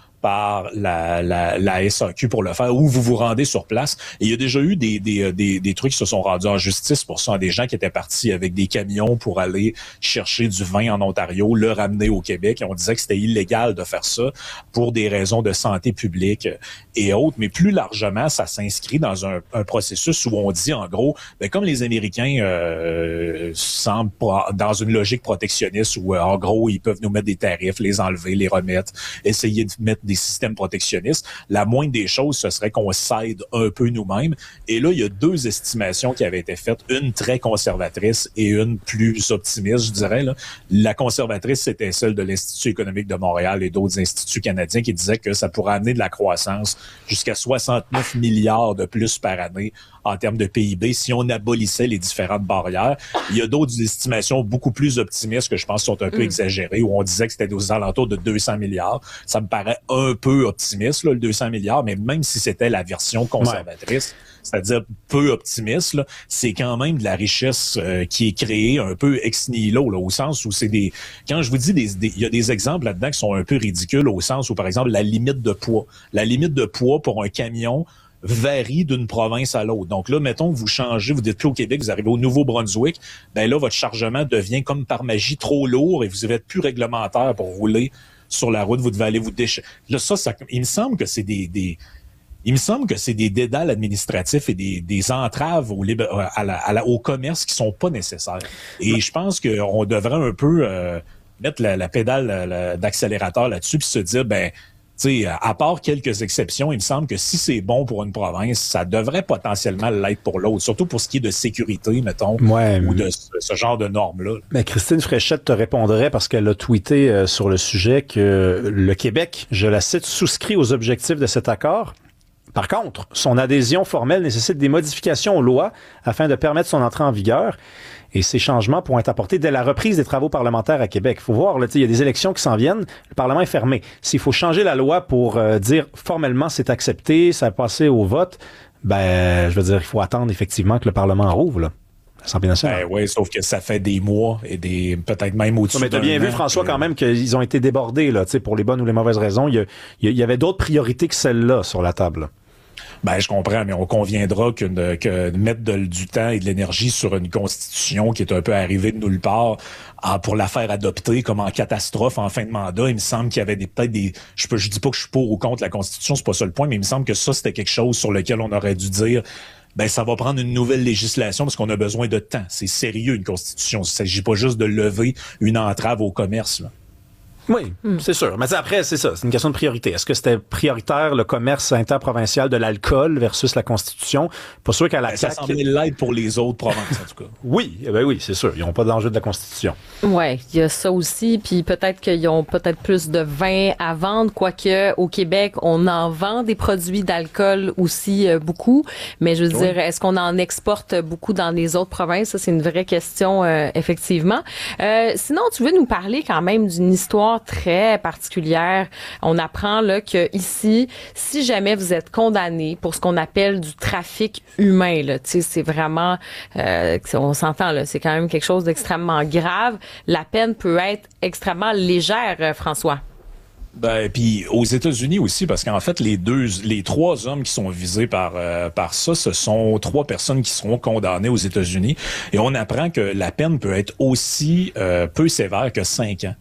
par la, la, la S A Q pour le faire, ou vous vous rendez sur place. Et il y a déjà eu des, des, des, des trucs qui se sont rendus en justice pour ça, des gens qui étaient partis avec des camions pour aller chercher du vin en Ontario, le ramener au Québec, et on disait que c'était illégal de faire ça pour des raisons de santé publique et autres. Mais plus largement, ça s'inscrit dans un, un processus où on dit, en gros, ben, comme les Américains euh, semblent pas dans une logique protectionniste où, en gros, ils peuvent nous mettre des tarifs, les enlever, les remettre, essayer de mettre des systèmes protectionnistes, la moindre des choses, ce serait qu'on s'aide un peu nous-mêmes. Et là, il y a deux estimations qui avaient été faites, une très conservatrice et une plus optimiste, je dirais. Là. La conservatrice, c'était celle de l'Institut économique de Montréal et d'autres instituts canadiens qui disaient que ça pourrait amener de la croissance jusqu'à soixante-neuf milliards de plus par année en termes de P I B si on abolissait les différentes barrières. Il y a d'autres estimations beaucoup plus optimistes que je pense sont un peu mmh. exagérées, où on disait que c'était aux alentours de deux cents milliards. Ça me paraît un peu optimiste, là, le deux cents milliards, mais même si c'était la version conservatrice, ouais. c'est-à-dire peu optimiste, là, c'est quand même de la richesse euh, qui est créée un peu ex nihilo, là, au sens où c'est des... Quand je vous dis, des, des, il y a des exemples là-dedans qui sont un peu ridicules, au sens où, par exemple, la limite de poids. La limite de poids pour un camion varie d'une province à l'autre. Donc là, mettons que vous changez, vous n'êtes plus au Québec, vous arrivez au Nouveau-Brunswick, ben là, votre chargement devient comme par magie trop lourd et vous êtes plus réglementaire pour rouler sur la route, vous devez aller vous déchirer. Là, ça, ça, il me semble que c'est des, des il me semble que c'est des dédales administratifs et des, des entraves au, libre, à la, à la, au commerce qui sont pas nécessaires. Et je pense qu'on devrait un peu euh, mettre la, la pédale la, d'accélérateur là-dessus puis se dire, ben, tu sais, à part quelques exceptions, il me semble que si c'est bon pour une province, ça devrait potentiellement l'être pour l'autre, surtout pour ce qui est de sécurité, mettons, ouais, ou de ce, ce genre de normes-là. Mais Christine Fréchette te répondrait parce qu'elle a tweeté euh, sur le sujet que le Québec, je la cite, souscrit aux objectifs de cet accord. Par contre, son adhésion formelle nécessite des modifications aux lois afin de permettre son entrée en vigueur. Et ces changements pourront être apportés dès la reprise des travaux parlementaires à Québec. Il faut voir, là, il y a des élections qui s'en viennent, le Parlement est fermé. S'il faut changer la loi pour euh, dire formellement c'est accepté, ça a passé au vote, ben, je veux dire, il faut attendre effectivement que le Parlement rouvre, là. Ben oui, sauf que ça fait des mois et des peut-être même au-dessus. Mais tu as bien vu, François, que... quand même, qu'ils ont été débordés, là, pour les bonnes ou les mauvaises raisons. Il y, a, il y avait d'autres priorités que celle-là sur la table. Ben, je comprends, mais on conviendra que, que mettre de, du temps et de l'énergie sur une constitution qui est un peu arrivée de nulle part en, pour la faire adopter comme en catastrophe en fin de mandat, il me semble qu'il y avait des, peut-être des... Je peux, je dis pas que je suis pour ou contre la constitution, c'est pas ça le point, mais il me semble que ça, c'était quelque chose sur lequel on aurait dû dire... Ben, ça va prendre une nouvelle législation parce qu'on a besoin de temps. C'est sérieux, une constitution. Il ne s'agit pas juste de lever une entrave au commerce, là. Oui, mm. c'est sûr. Mais après, c'est ça, c'est une question de priorité. Est-ce que c'était prioritaire le commerce interprovincial de l'alcool versus la Constitution? Pas sûr qu'à la ben, ça C A Q... semblait l'être pour les autres provinces, en tout cas. Oui, ben oui, c'est sûr. Ils n'ont pas d'enjeu de la Constitution. Oui, il y a ça aussi. Puis peut-être qu'ils ont peut-être plus de vin à vendre, quoique au Québec, on en vend des produits d'alcool aussi euh, beaucoup. Mais je veux oui. dire, est-ce qu'on en exporte beaucoup dans les autres provinces? Ça, c'est une vraie question, euh, effectivement. Euh, sinon, tu veux nous parler quand même d'une histoire très particulière. On apprend là que ici, si jamais vous êtes condamné pour ce qu'on appelle du trafic humain, là, tu sais, c'est vraiment, euh, on s'entend là, c'est quand même quelque chose d'extrêmement grave. La peine peut être extrêmement légère, euh, François. Ben, puis aux États-Unis aussi, parce qu'en fait, les deux, les trois hommes qui sont visés par euh, par ça, ce sont trois personnes qui seront condamnées aux États-Unis. Et on apprend que la peine peut être aussi euh, peu sévère que cinq ans.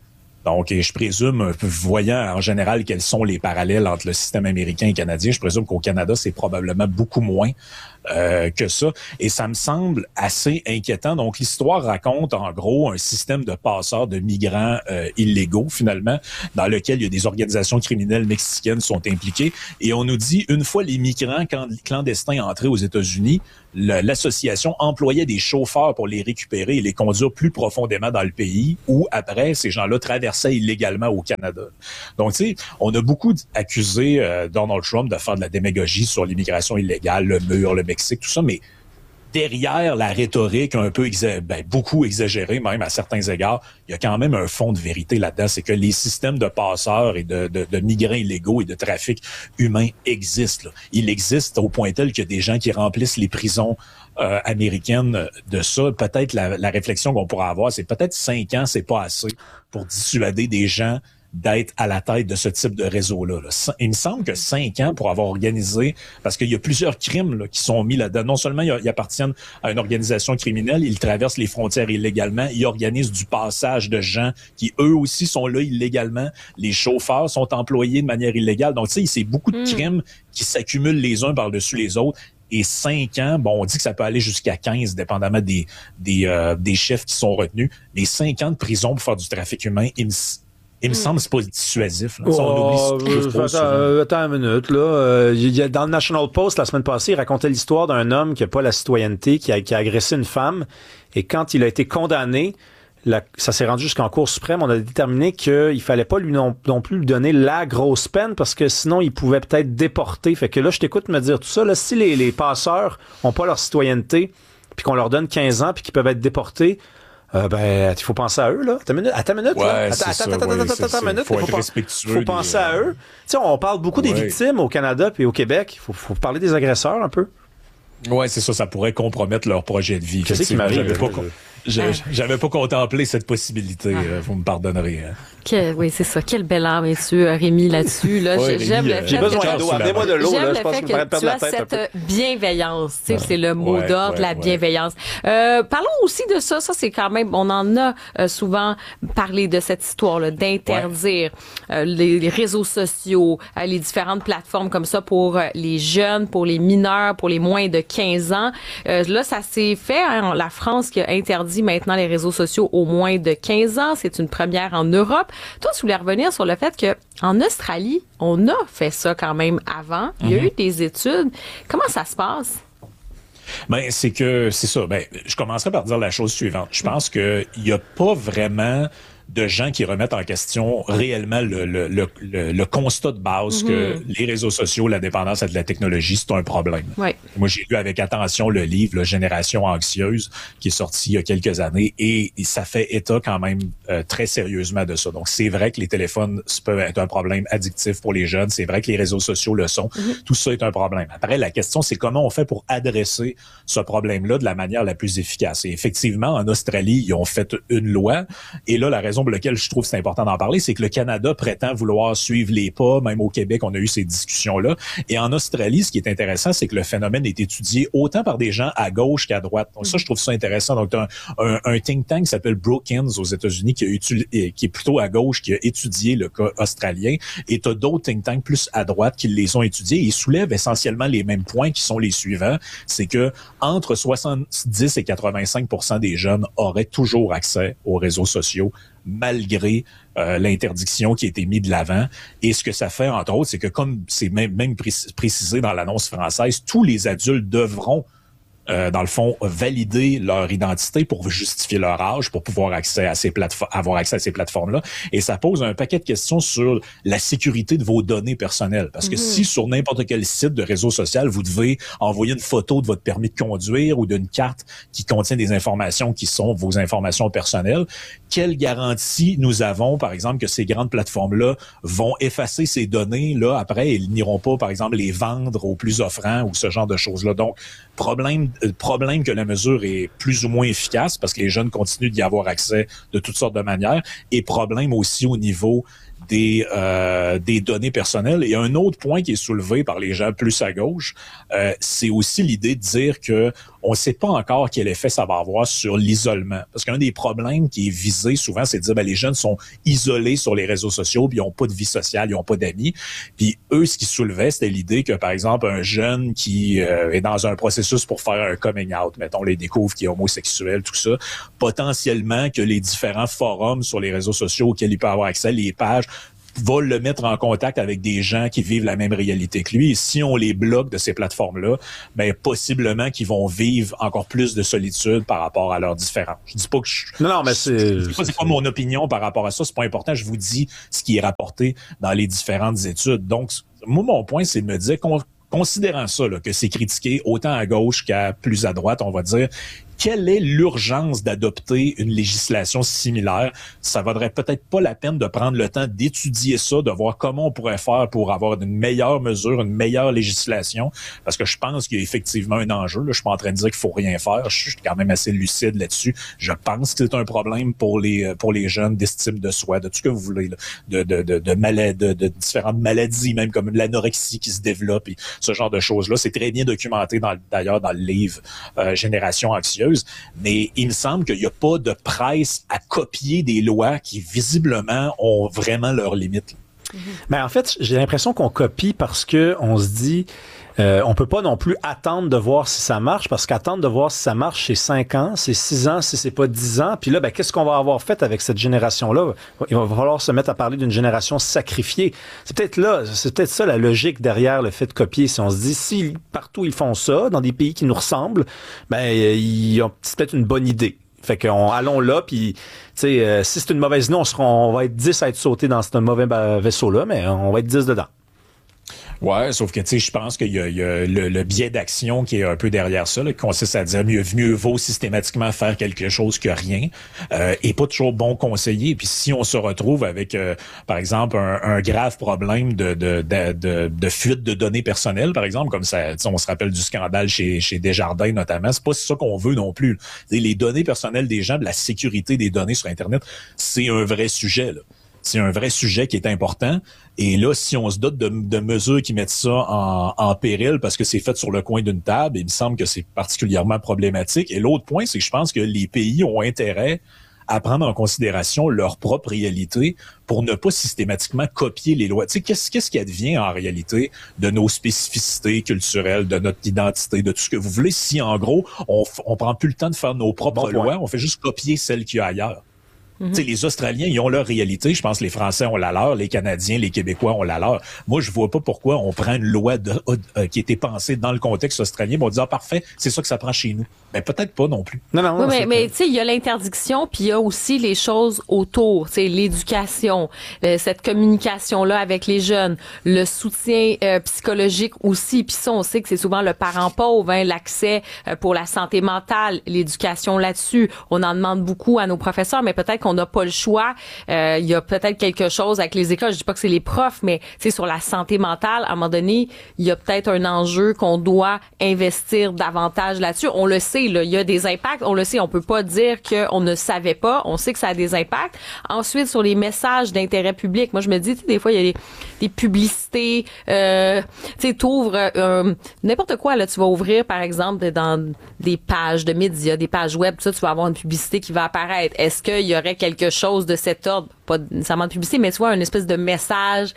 Donc, et je présume, voyant en général quels sont les parallèles entre le système américain et canadien, je présume qu'au Canada, c'est probablement beaucoup moins euh, que ça. Et ça me semble assez inquiétant. Donc, l'histoire raconte, en gros, un système de passeurs de migrants euh, illégaux, finalement, dans lequel il y a des organisations criminelles mexicaines sont impliquées. Et on nous dit, une fois les migrants clandestins entrés aux États-Unis, le, l'association employait des chauffeurs pour les récupérer et les conduire plus profondément dans le pays, où, après, ces gens-là traversaient illégalement au Canada. Donc, tu sais, on a beaucoup accusé euh, Donald Trump de faire de la démagogie sur l'immigration illégale, le mur, le Mexique, tout ça, mais derrière la rhétorique un peu, exa- ben, beaucoup exagérée, même à certains égards, il y a quand même un fond de vérité là-dedans. C'est que les systèmes de passeurs et de, de, de migrants illégaux et de trafic humain existent. Là. Il existe au point tel qu'il y a des gens qui remplissent les prisons euh, américaines de ça. Peut-être la, la réflexion qu'on pourra avoir, c'est peut-être cinq ans, c'est pas assez pour dissuader des gens d'être à la tête de ce type de réseau-là. Là. Il me semble que cinq ans pour avoir organisé, parce qu'il y a plusieurs crimes là, qui sont mis là-dedans. Non seulement ils, ils appartiennent à une organisation criminelle, ils traversent les frontières illégalement, ils organisent du passage de gens qui, eux aussi, sont là illégalement. Les chauffeurs sont employés de manière illégale. Donc, tu sais, c'est beaucoup de crimes qui s'accumulent les uns par-dessus les autres. Et cinq ans, bon, on dit que ça peut aller jusqu'à quinze, dépendamment des, des, euh, des chefs qui sont retenus. Mais cinq ans de prison pour faire du trafic humain, il me Il me mm. semble que c'est pas dissuasif. Là. Ça, on oublie oh, attends, euh, attends une minute. Là. Euh, il y a, dans le National Post, la semaine passée, il racontait l'histoire d'un homme qui n'a pas la citoyenneté, qui a, qui a agressé une femme. Et quand il a été condamné, la, ça s'est rendu jusqu'en Cour suprême, on a déterminé qu'il fallait pas lui non, non plus lui donner la grosse peine parce que sinon, il pouvait peut-être déporter. Fait que là, je t'écoute me dire tout ça. Là, si les, les passeurs ont pas leur citoyenneté puis qu'on leur donne quinze ans puis qu'ils peuvent être déportés, Euh, ben, il faut penser à eux, là. Attends une minute, attends une minute, ouais, là. Attends, attends, attends, ça, attends, ouais, attends, attends, une minute. Faut Il être faut, respectueux. faut des... penser à eux. Tu sais, on parle beaucoup des ouais. victimes au Canada puis au Québec. Il faut, faut parler des agresseurs un peu. Ouais, c'est ça, ça pourrait compromettre leur projet de vie. Qu'est-ce qui m'arrive? J'avais pas, j'avais, j'avais pas contemplé cette possibilité, ah. vous me pardonnerez. Hein. Que, oui, c'est ça. Quelle belle âme es-tu, Rémi, là-dessus. Là. Ouais, j'aime Rémi, le fait j'ai besoin que d'eau. Amenez-moi de l'eau. J'aime là, le je pense fait que, que tu as cette bienveillance. Tu sais, c'est le mot ouais, d'ordre, ouais, la ouais. bienveillance. Euh, parlons aussi de ça. Ça, c'est quand même, on en a euh, souvent parlé de cette histoire-là, d'interdire ouais. euh, les, les réseaux sociaux, euh, les différentes plateformes comme ça pour euh, les jeunes, pour les mineurs, pour les moins de quinze ans. Euh, là, ça s'est fait. Hein, la France qui a interdit maintenant les réseaux sociaux aux moins de quinze ans. C'est une première en Europe. Toi, tu voulais revenir sur le fait que en Australie, on a fait ça quand même avant. Il y a mm-hmm. eu des études. Comment ça se passe? Ben, c'est que, c'est ça. Ben, je commencerai par dire la chose suivante. Je pense que il y a pas vraiment de gens qui remettent en question réellement le, le, le, le, le constat de base mm-hmm. que les réseaux sociaux, la dépendance à de la technologie, c'est un problème. Ouais. Moi, j'ai lu avec attention le livre « Génération anxieuse » qui est sorti il y a quelques années et, et ça fait état quand même euh, très sérieusement de ça. Donc, c'est vrai que les téléphones peuvent être un problème addictif pour les jeunes. C'est vrai que les réseaux sociaux le sont. Mm-hmm. Tout ça est un problème. Après, la question, c'est comment on fait pour adresser ce problème-là de la manière la plus efficace. Et effectivement, en Australie, ils ont fait une loi et là, la raison pour laquelle je trouve que c'est important d'en parler, c'est que le Canada prétend vouloir suivre les pas. Même au Québec, on a eu ces discussions-là. Et en Australie, ce qui est intéressant, c'est que le phénomène est étudié autant par des gens à gauche qu'à droite. Donc ça, je trouve ça intéressant. Donc, un, un, un think tank qui s'appelle Brookings aux États-Unis, qui, a étu- qui est plutôt à gauche, qui a étudié le cas australien. Et tu as d'autres think tanks plus à droite qui les ont étudiés. Et ils soulèvent essentiellement les mêmes points qui sont les suivants. C'est que entre soixante-dix et quatre-vingt-cinq pour cent des jeunes auraient toujours accès aux réseaux sociaux malgré euh, l'interdiction qui a été mise de l'avant. Et ce que ça fait, entre autres, c'est que comme c'est même, même précisé dans l'annonce française, tous les adultes devront Euh, dans le fond, valider leur identité pour justifier leur âge, pour pouvoir accès à ces plateformes, avoir accès à ces plateformes-là. Et ça pose un paquet de questions sur la sécurité de vos données personnelles. Parce que mm-hmm. si sur n'importe quel site de réseau social, vous devez envoyer une photo de votre permis de conduire ou d'une carte qui contient des informations qui sont vos informations personnelles, quelle garantie nous avons, par exemple, que ces grandes plateformes-là vont effacer ces données-là après et ils n'iront pas, par exemple, les vendre aux plus offrants ou ce genre de choses-là. Donc, problème problème que la mesure est plus ou moins efficace parce que les jeunes continuent d'y avoir accès de toutes sortes de manières et problème aussi au niveau des euh, des données personnelles. Et un autre point qui est soulevé par les gens plus à gauche, euh, c'est aussi l'idée de dire que on ne sait pas encore quel effet ça va avoir sur l'isolement. Parce qu'un des problèmes qui est visé souvent, c'est de dire ben, les jeunes sont isolés sur les réseaux sociaux, puis ils n'ont pas de vie sociale, ils n'ont pas d'amis. Puis eux, ce qu'ils soulevaient, c'était l'idée que, par exemple, un jeune qui euh, est dans un processus pour faire un coming out, mettons, les découvre qui est homosexuel, tout ça, potentiellement que les différents forums sur les réseaux sociaux auxquels il peut avoir accès, les pages, va le mettre en contact avec des gens qui vivent la même réalité que lui. Et si on les bloque de ces plateformes-là, ben possiblement qu'ils vont vivre encore plus de solitude par rapport à leurs différences. Je dis pas que je... Non, non, mais c'est... Je dis pas, c'est pas mon opinion par rapport à ça, c'est pas important. Je vous dis ce qui est rapporté dans les différentes études. Donc, moi, mon point, c'est de me dire qu'on considérant ça, là, que c'est critiqué autant à gauche qu'à plus à droite, on va dire, quelle est l'urgence d'adopter une législation similaire? Ça vaudrait peut-être pas la peine de prendre le temps d'étudier ça, de voir comment on pourrait faire pour avoir une meilleure mesure, une meilleure législation, parce que je pense qu'il y a effectivement un enjeu. Là. Je suis pas en train de dire qu'il faut rien faire. Je suis quand même assez lucide là-dessus. Je pense que c'est un problème pour les pour les jeunes d'estime de soi, de tout ce que vous voulez, là, de de de de, malades, de de différentes maladies, même comme l'anorexie qui se développe et ce genre de choses-là. C'est très bien documenté dans, d'ailleurs dans le livre euh, Génération anxieuse. Mais il me semble qu'il n'y a pas de presse à copier des lois qui, visiblement, ont vraiment leurs limites. Mm-hmm. Mais en fait, j'ai l'impression qu'on copie parce que on se dit... Euh, on peut pas non plus attendre de voir si ça marche, parce qu'attendre de voir si ça marche, c'est cinq ans, c'est six ans, si c'est pas dix ans. Puis là, ben, qu'est-ce qu'on va avoir fait avec cette génération-là? Il va falloir se mettre à parler d'une génération sacrifiée. C'est peut-être là, c'est peut-être ça la logique derrière le fait de copier. Si on se dit, si partout ils font ça, dans des pays qui nous ressemblent, ben, il y a, c'est peut-être une bonne idée. Fait qu'on allons là, puis tu sais, euh, si c'est une mauvaise idée, on sera, on va être dix à être sautés dans ce mauvais vaisseau-là, mais on va être dix dedans. Ouais, sauf que tu sais, je pense qu'il y a, il y a le, le biais d'action qui est un peu derrière ça, là, qui consiste à dire mieux, mieux vaut systématiquement faire quelque chose que rien, euh, et pas toujours bon conseiller. Puis si on se retrouve avec, euh, par exemple, un, un grave problème de, de, de, de, de fuite de données personnelles, par exemple, comme ça, on se rappelle du scandale chez, chez Desjardins notamment, c'est pas ça qu'on veut non plus. T'sais, les données personnelles des gens, de la sécurité des données sur Internet, c'est un vrai sujet, là. C'est un vrai sujet qui est important. Et là, si on se dote de, de mesures qui mettent ça en, en péril parce que c'est fait sur le coin d'une table, il me semble que c'est particulièrement problématique. Et l'autre point, c'est que je pense que les pays ont intérêt à prendre en considération leur propre réalité pour ne pas systématiquement copier les lois. Tu sais, qu'est-ce, qu'est-ce qui advient en réalité de nos spécificités culturelles, de notre identité, de tout ce que vous voulez, si en gros, on, on prend plus le temps de faire nos propres bon lois, on fait juste copier celles qu'il y a ailleurs. Mm-hmm. Tu sais, les Australiens, ils ont leur réalité. Je pense que les Français ont la leur, les Canadiens, les Québécois ont la leur. Moi, je vois pas pourquoi on prend une loi de, euh, qui était pensée dans le contexte australien. On dit, ah, parfait, c'est ça que ça prend chez nous. Mais peut-être pas non plus. Non, non, oui, mais, mais tu sais, il y a l'interdiction, puis il y a aussi les choses autour. Tu sais, l'éducation, euh, cette communication-là avec les jeunes, le soutien euh, psychologique aussi. Puis ça, on sait que c'est souvent le parent pauvre, hein, l'accès euh, pour la santé mentale, l'éducation là-dessus. On en demande beaucoup à nos professeurs, mais peut-être qu'on n'a pas le choix. Euh, il y a peut-être quelque chose avec les écoles. Je dis pas que c'est les profs, mais tu sais, sur la santé mentale, à un moment donné, il y a peut-être un enjeu qu'on doit investir davantage là-dessus. On le sait, là, il y a des impacts. On le sait, on peut pas dire qu'on ne savait pas. On sait que ça a des impacts. Ensuite, sur les messages d'intérêt public, moi, je me dis, tu sais, des fois, il y a des, des publicités. Euh, tu sais, t'ouvres euh, n'importe quoi. Là, tu vas ouvrir, par exemple, dans des pages de médias, des pages web, tout ça, tu vas avoir une publicité qui va apparaître. Est-ce qu'il y aurait quelque chose de cet ordre, pas nécessairement de publicité, mais tu vois, une espèce de message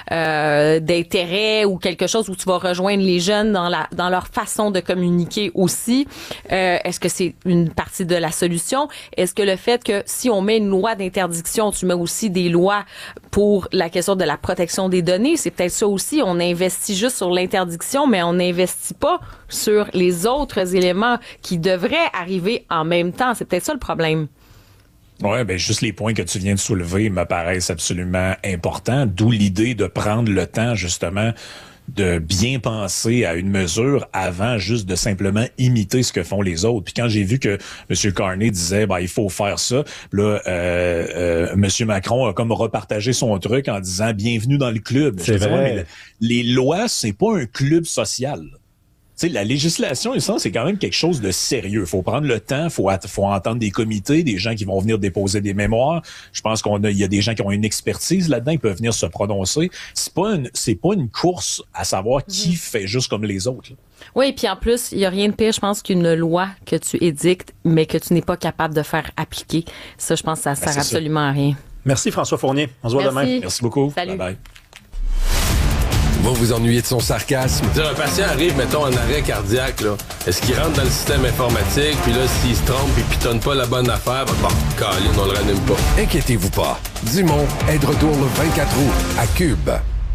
euh, d'intérêt ou quelque chose où tu vas rejoindre les jeunes dans la dans leur façon de communiquer aussi. Euh, est-ce que c'est une partie de la solution? Est-ce que le fait que si on met une loi d'interdiction, tu mets aussi des lois pour la question de la protection des données, c'est peut-être ça aussi. On investit juste sur l'interdiction, mais on n'investit pas sur les autres éléments qui devraient arriver en même temps. C'est peut-être ça le problème. Ouais, ben juste les points que tu viens de soulever me paraissent absolument importants, d'où l'idée de prendre le temps justement de bien penser à une mesure avant juste de simplement imiter ce que font les autres. Puis quand j'ai vu que M. Carney disait ben il faut faire ça, là euh, euh, M. Macron a comme repartagé son truc en disant bienvenue dans le club. C'est vrai. Dire, mais le, les lois, c'est pas un club social. sais, la législation, il semble, c'est quand même quelque chose de sérieux. Il faut prendre le temps, il faut, faut entendre des comités, des gens qui vont venir déposer des mémoires. Je pense qu'on a, il y a des gens qui ont une expertise là-dedans, ils peuvent venir se prononcer. C'est pas une, c'est pas une course à savoir qui mmh. fait juste comme les autres. Là. Oui, puis en plus, il y a rien de pire, je pense, qu'une loi que tu édictes, mais que tu n'es pas capable de faire appliquer. Ça, je pense que ça ne sert ben, absolument ça. à rien. Merci François Fournier. On se voit Merci. demain. Merci beaucoup. Salut. Bye bye. Vous vous ennuyez de son sarcasme? Un patient arrive, mettons, en arrêt cardiaque, là. Est-ce qu'il rentre dans le système informatique, puis là, s'il se trompe, il pitonne pas la bonne affaire, ben, bon, câline, on le ranime pas. Inquiétez-vous pas. Dumont est de retour le vingt-quatre août à Cube.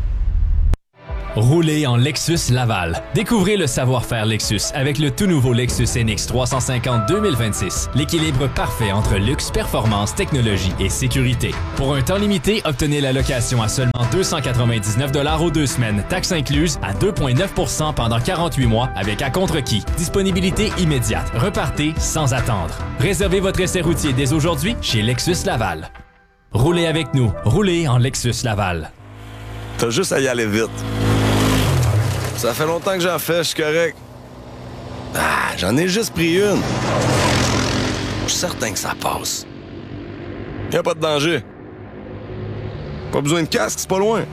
Roulez en Lexus Laval. Découvrez le savoir-faire Lexus avec le tout nouveau Lexus N X trois cent cinquante deux mille vingt-six. L'équilibre parfait entre luxe, performance, technologie et sécurité. Pour un temps limité, obtenez la location à seulement deux cent quatre-vingt-dix-neuf dollars aux deux semaines, taxes incluses, à deux virgule neuf pour cent pendant quarante-huit mois avec à-contre-qui. Disponibilité immédiate. Repartez sans attendre. Réservez votre essai routier dès aujourd'hui chez Lexus Laval. Roulez avec nous. Roulez en Lexus Laval. T'as juste à y aller vite. Ça fait longtemps que j'en fais, je suis correct. Ah, j'en ai juste pris une. Je suis certain que ça passe. Y a pas de danger. Pas besoin de casque, c'est pas loin.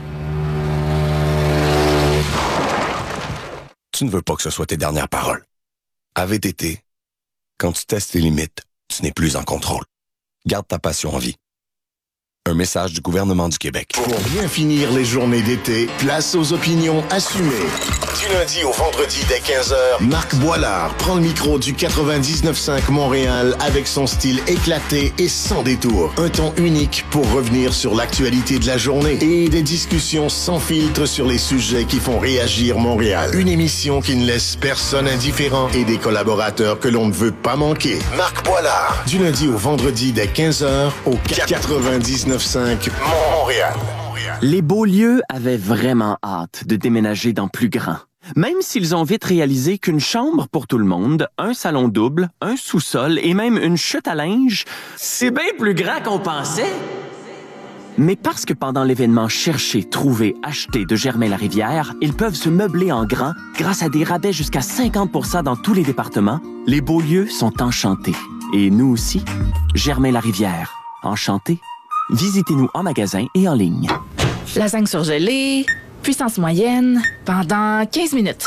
Tu ne veux pas que ce soit tes dernières paroles. À V T T, quand tu testes tes limites, tu n'es plus en contrôle. Garde ta passion en vie. Un message du gouvernement du Québec. Pour bien finir les journées d'été, place aux opinions assumées. Du lundi au vendredi dès quinze heures, Marc Boilard prend le micro du quatre-vingt-dix-neuf cinq Montréal avec son style éclaté et sans détour. Un ton unique pour revenir sur l'actualité de la journée et des discussions sans filtre sur les sujets qui font réagir Montréal. Une émission qui ne laisse personne indifférent et des collaborateurs que l'on ne veut pas manquer. Marc Boilard, du lundi au vendredi dès quinze heures au quatre-vingt-dix-neuf cinq Montréal. Les Beaulieu avaient vraiment hâte de déménager dans plus grand. Même s'ils ont vite réalisé qu'une chambre pour tout le monde, un salon double, un sous-sol et même une chute à linge, c'est bien plus grand qu'on pensait. Mais parce que pendant l'événement Chercher, Trouver, Acheter de Germain-Larivière, ils peuvent se meubler en grand grâce à des rabais jusqu'à cinquante pour cent dans tous les départements, les Beaulieu sont enchantés. Et nous aussi, Germain-Larivière, enchantés. Visitez-nous en magasin et en ligne. Lasagne surgelée, puissance moyenne, pendant quinze minutes.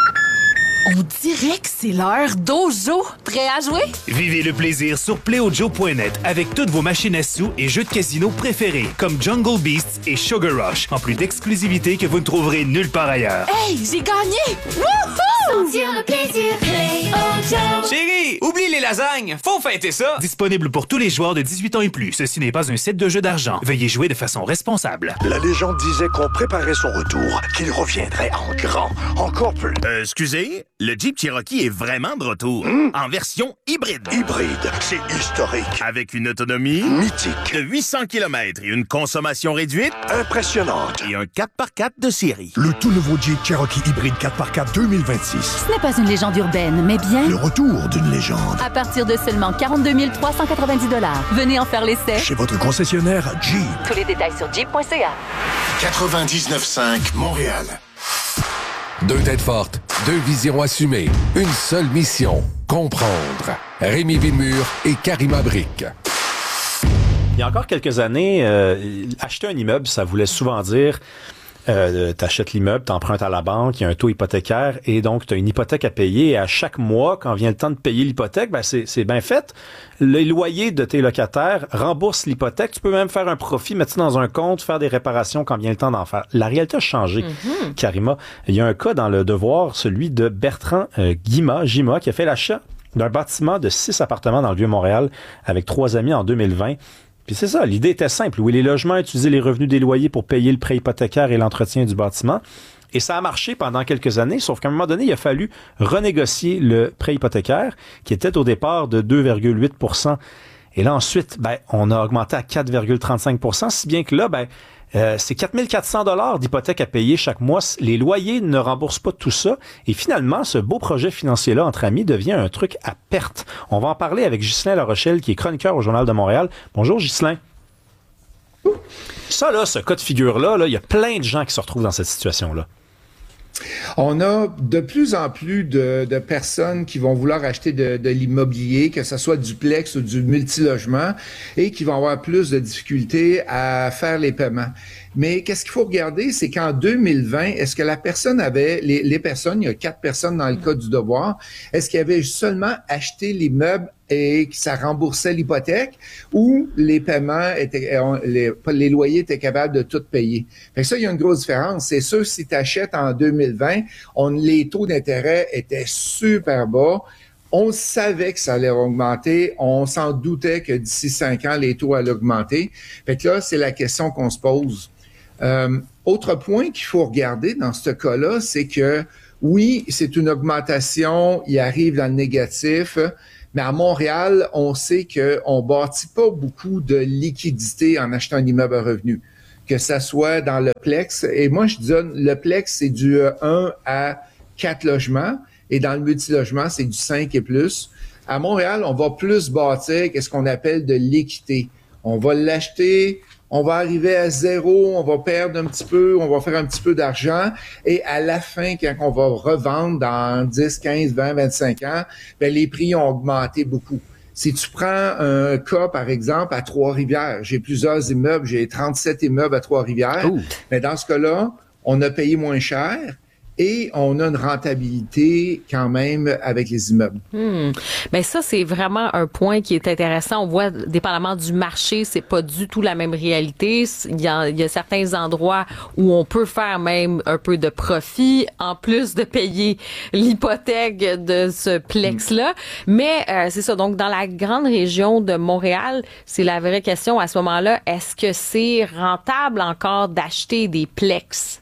On dirait que c'est l'heure d'Ojo. Prêt à jouer? Vivez le plaisir sur play ojo point net avec toutes vos machines à sous et jeux de casino préférés comme Jungle Beasts et Sugar Rush, en plus d'exclusivités que vous ne trouverez nulle part ailleurs. Hey, j'ai gagné! Wouhou! Sentir le plaisir, Play Ojo. Chérie, oublie les lasagnes, faut fêter ça! Disponible pour tous les joueurs de dix-huit ans et plus. Ceci n'est pas un set de jeu d'argent. Veuillez jouer de façon responsable. La légende disait qu'on préparait son retour, qu'il reviendrait en grand, encore plus. Euh, excusez? Le Jeep Cherokee est vraiment de retour, mmh. en version hybride. Hybride, c'est historique. Avec une autonomie mythique de huit cents kilomètres et une consommation réduite impressionnante. Et un quatre par quatre de série. Le tout nouveau Jeep Cherokee hybride quatre par quatre deux mille vingt-six. Ce n'est pas une légende urbaine, mais bien le retour d'une légende. À partir de seulement quarante-deux mille trois cent quatre-vingt-dix dollars. Venez en faire l'essai. Chez votre concessionnaire Jeep. Tous les détails sur jeep point c a. quatre-vingt-dix-neuf cinq Montréal. Deux têtes fortes, deux visions assumées, une seule mission, comprendre. Rémi Villemur et Karima Brick. Il y a encore quelques années, euh, acheter un immeuble, ça voulait souvent dire euh, t'achètes l'immeuble, t'empruntes à la banque, il y a un taux hypothécaire et donc tu as une hypothèque à payer et à chaque mois, quand vient le temps de payer l'hypothèque, ben c'est, c'est bien fait. Les loyers de tes locataires remboursent l'hypothèque. Tu peux même faire un profit, mettre ça dans un compte, faire des réparations quand vient le temps d'en faire. La réalité a changé, mm-hmm. Karima. Il y a un cas dans Le Devoir, celui de Bertrand euh, Guima, Gima, qui a fait l'achat d'un bâtiment de six appartements dans le Vieux-Montréal avec trois amis en deux mille vingt. Puis c'est ça, l'idée était simple. Louer les logements, utiliser les revenus des loyers pour payer le prêt hypothécaire et l'entretien du bâtiment. Et ça a marché pendant quelques années, sauf qu'à un moment donné, il a fallu renégocier le prêt hypothécaire, qui était au départ de deux virgule huit pour cent. Et là, ensuite, ben, on a augmenté à quatre virgule trente-cinq pour cent, si bien que là, ben, euh, c'est quatre mille quatre cents dollars d'hypothèque à payer chaque mois. Les loyers ne remboursent pas tout ça. Et finalement, ce beau projet financier-là, entre amis, devient un truc à perte. On va en parler avec Ghislain Larochelle, qui est chroniqueur au Journal de Montréal. Bonjour, Ghislain. Ça, là, ce cas de figure-là, là, il y a plein de gens qui se retrouvent dans cette situation-là. On a de plus en plus de, de personnes qui vont vouloir acheter de, de l'immobilier, que ce soit duplex ou du multilogement, et qui vont avoir plus de difficultés à faire les paiements. Mais qu'est-ce qu'il faut regarder, c'est qu'en deux mille vingt, est-ce que la personne avait, les, les personnes, il y a quatre personnes dans le cas du devoir, est-ce qu'ils avaient seulement acheté l'immeuble et que ça remboursait l'hypothèque, ou les paiements étaient, les, les loyers étaient capables de tout payer? Fait que ça, il y a une grosse différence. C'est sûr, si tu achètes en deux mille vingt, on, les taux d'intérêt étaient super bas. On savait que ça allait augmenter. On s'en doutait que d'ici cinq ans, les taux allaient augmenter. Fait que là, c'est la question qu'on se pose. Euh, autre point qu'il faut regarder dans ce cas-là, c'est que oui, c'est une augmentation, il arrive dans le négatif, mais à Montréal, on sait qu'on bâtit pas beaucoup de liquidité en achetant un immeuble à revenu, que ça soit dans le plex. Et moi, je donne, le plex, c'est du un à quatre logements, et dans le multilogement, c'est du cinq et plus. À Montréal, on va plus bâtir qu'est-ce qu'on appelle de l'équité. On va l'acheter, on va arriver à zéro, on va perdre un petit peu, on va faire un petit peu d'argent, et à la fin, quand on va revendre dans dix, quinze, vingt, vingt-cinq ans, ben les prix ont augmenté beaucoup. Si tu prends un cas, par exemple, à Trois-Rivières, j'ai plusieurs immeubles, j'ai trente-sept immeubles à Trois-Rivières, Ouh. mais dans ce cas-là, on a payé moins cher, et on a une rentabilité quand même avec les immeubles. Hmm. Mais ça, c'est vraiment un point qui est intéressant. On voit, dépendamment du marché, c'est pas du tout la même réalité. Il y a, il y a certains endroits où on peut faire même un peu de profit, en plus de payer l'hypothèque de ce plex-là. Hmm. Mais euh, c'est ça. Donc, dans la grande région de Montréal, c'est la vraie question à ce moment-là. Est-ce que c'est rentable encore d'acheter des plex?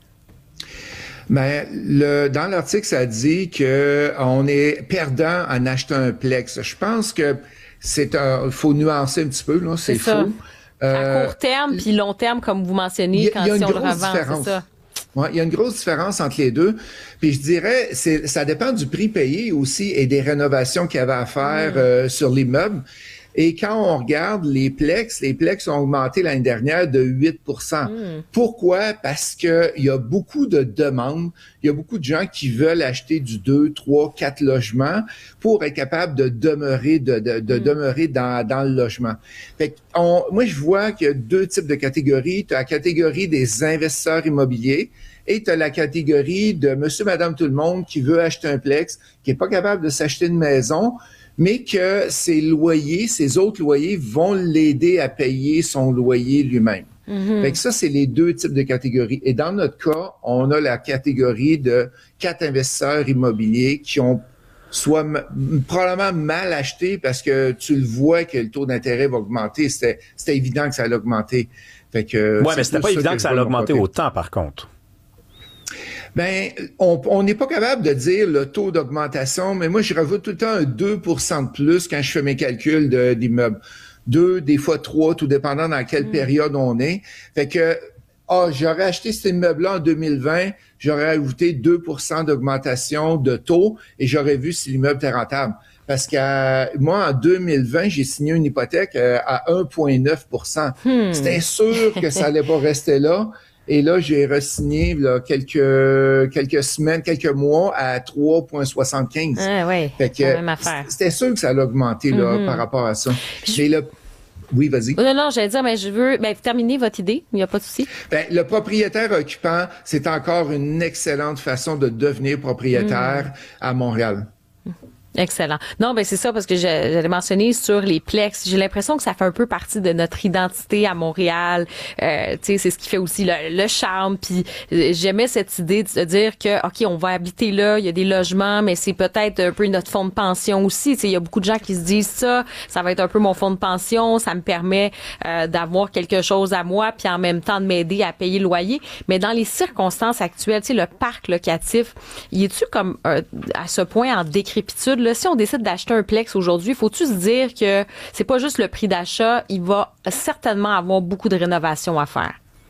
Mais le, dans l'article, ça dit que on est perdant en achetant un plex. Je pense que c'est un, faut nuancer un petit peu, là, c'est, c'est faux. Euh, à court terme puis long terme, comme vous mentionnez, quand si on le revend, c'est ça. Ouais, il y a une grosse différence entre les deux. Puis je dirais, c'est, ça dépend du prix payé aussi et des rénovations qu'il y avait à faire mmh. euh, sur l'immeuble. Et quand on regarde les plex, les plex ont augmenté l'année dernière de huit pour cent. Mmh. Pourquoi? Parce que il y a beaucoup de demandes. Il y a beaucoup de gens qui veulent acheter du deux, trois, quatre logements pour être capable de demeurer, de, de, de mmh. demeurer dans, dans le logement. Fait que on, moi, je vois qu'il y a deux types de catégories. Tu as la catégorie des investisseurs immobiliers et tu as la catégorie de monsieur, madame, tout le monde qui veut acheter un plex, qui est pas capable de s'acheter une maison, mais que ses loyers, ses autres loyers vont l'aider à payer son loyer lui-même. Mm-hmm. Fait que ça, c'est les deux types de catégories. Et dans notre cas, on a la catégorie de quatre investisseurs immobiliers qui ont soit m- probablement mal acheté parce que tu le vois que le taux d'intérêt va augmenter. C'était, c'était évident que ça allait augmenter. Fait que, ouais, mais c'était pas évident que, que ça allait augmenter autant, par contre. Ben, on n'est pas capable de dire le taux d'augmentation, mais moi, je rajoute tout le temps un deux pour cent de plus quand je fais mes calculs de, d'immeubles. Deux, des fois trois, tout dépendant dans quelle mmh. période on est. Fait que, ah, j'aurais acheté cet immeuble-là en deux mille vingt, j'aurais ajouté deux pour cent d'augmentation de taux et j'aurais vu si l'immeuble était rentable. Parce que euh, moi, en deux mille vingt, j'ai signé une hypothèque euh, à un virgule neuf pour cent. Mmh. C'était sûr que ça allait pas rester là. Et là, j'ai re-signé là, quelques quelques semaines, quelques mois à trois virgule soixante-quinze. Ah oui, fait que, la même affaire. C'était sûr que ça allait augmenter là, mm-hmm. par rapport à ça. Je... Mais le... Oui, vas-y. Non, non, j'allais dire, mais je veux ben, terminer votre idée. Il n'y a pas de souci. Ben, le propriétaire occupant, c'est encore une excellente façon de devenir propriétaire mm. à Montréal. Excellent. Non, ben c'est ça parce que j'allais mentionner sur les plex. J'ai l'impression que ça fait un peu partie de notre identité à Montréal. Euh, tu sais, c'est ce qui fait aussi le, le charme. Puis j'aimais cette idée de se dire que ok, on va habiter là, il y a des logements, mais c'est peut-être un peu notre fonds de pension aussi. Tu sais, il y a beaucoup de gens qui se disent ça, ça va être un peu mon fonds de pension, ça me permet euh, d'avoir quelque chose à moi, puis en même temps de m'aider à payer le loyer. Mais dans les circonstances actuelles, tu sais, le parc locatif, il est-tu comme euh, à ce point en décrépitude? Là, si on décide d'acheter un plex aujourd'hui, faut-tu se dire que c'est pas juste le prix d'achat, il va certainement avoir beaucoup de rénovations à faire?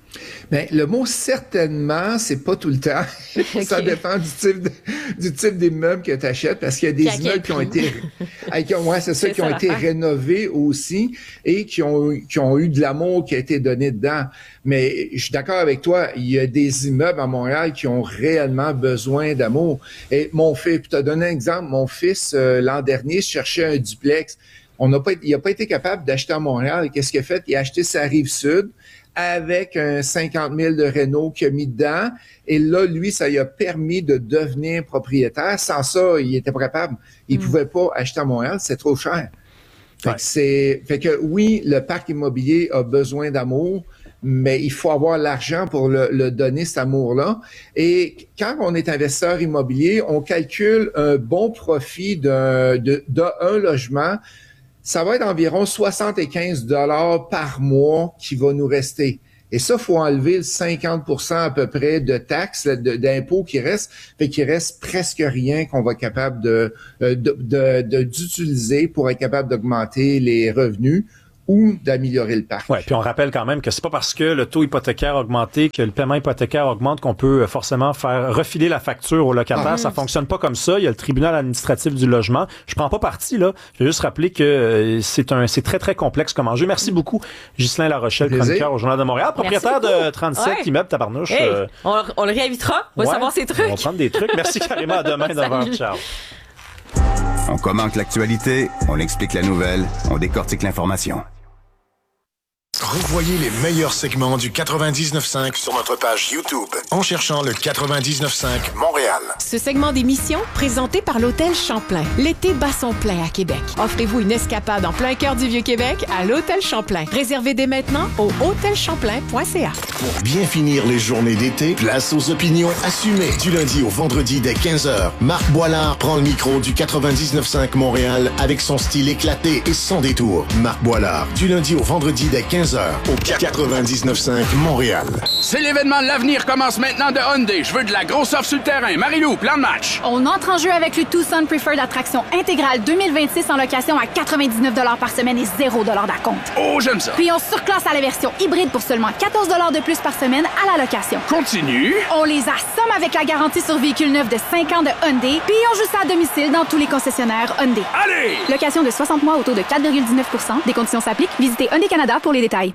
Ben, le mot certainement, c'est pas tout le temps. Okay. Ça dépend du type de, du type d'immeuble que tu achètes parce qu'il y a des Qu'à immeubles qui ont été, qui ont, ouais, c'est ça, c'est qui ça ont été rénovés aussi et qui ont, qui ont eu de l'amour qui a été donné dedans. Mais je suis d'accord avec toi, il y a des immeubles à Montréal qui ont réellement besoin d'amour. Et mon fils, pour te donner un exemple, mon fils, euh, l'an dernier, cherchait un duplex. On n'a pas, il n'a pas été capable d'acheter à Montréal. Et qu'est-ce qu'il a fait? Il a acheté sa Rive-Sud avec un cinquante mille de réno qu'il a mis dedans. Et là, lui, ça lui a permis de devenir propriétaire. Sans ça, il était pas capable. Il mm. pouvait pas acheter à Montréal, c'est trop cher. Fait, ouais. que c'est, fait que oui, le parc immobilier a besoin d'amour, mais il faut avoir l'argent pour le, le donner, cet amour-là. Et quand on est investisseur immobilier, on calcule un bon profit d'un, de, d'un logement. Ça va être environ soixante-quinze dollars par mois qui va nous rester. Et ça, faut enlever le cinquante pour cent à peu près de taxes, de, d'impôts qui restent, fait qu'il reste presque rien qu'on va être capable de, de, de, de, d'utiliser pour être capable d'augmenter les revenus ou d'améliorer le parc. Ouais, puis on rappelle quand même que c'est pas parce que le taux hypothécaire a augmenté, que le paiement hypothécaire augmente, qu'on peut forcément faire refiler la facture au locataire. Ah, ça fonctionne pas comme ça. Il y a le tribunal administratif du logement. Je prends pas parti, là. Je vais juste rappeler que c'est un, c'est très, très complexe comme enjeu. Merci beaucoup, Ghislain Larochelle, chroniqueur au Journal de Montréal, propriétaire de trente-sept ouais. immeubles Tabarnouche. Hey, euh... on, on le réinvitera. On va ouais, savoir ses trucs. On va prendre des trucs. Merci, Karima. À demain, neuf heures. Ciao. On commente l'actualité, on explique la nouvelle, on décortique l'information. Revoyez les meilleurs segments du quatre-vingt-dix-neuf cinq sur notre page YouTube en cherchant le quatre-vingt-dix-neuf cinq Montréal. Ce segment d'émission, présenté par l'Hôtel Champlain. L'été bat son plein à Québec. Offrez-vous une escapade en plein cœur du Vieux-Québec à l'Hôtel Champlain. Réservez dès maintenant au hôtel champlain point c a. Pour bien finir les journées d'été, place aux opinions assumées. Du lundi au vendredi dès quinze heures, Marc Boilard prend le micro du quatre-vingt-dix-neuf cinq Montréal avec son style éclaté et sans détour. Marc Boilard, du lundi au vendredi dès quinze heures au quatre-vingt-dix-neuf cinq Montréal. C'est l'événement de l'avenir commence maintenant de Hyundai. Je veux de la grosse offre sur le terrain. Marie-Lou, plan de match. On entre en jeu avec le Tucson Preferred Attraction intégrale deux mille vingt-six en location à quatre-vingt-dix-neuf dollars par semaine et zéro dollars d'acompte. Oh, j'aime ça. Puis on surclasse à la version hybride pour seulement quatorze dollars de plus par semaine à la location. Continue. On les assomme avec la garantie sur véhicule neuf de cinq ans de Hyundai. Puis on joue ça à domicile dans tous les concessionnaires Hyundai. Allez! Location de soixante mois au taux de quatre virgule dix-neuf pour cent. Des conditions s'appliquent. Visitez Hyundai Canada pour les détails.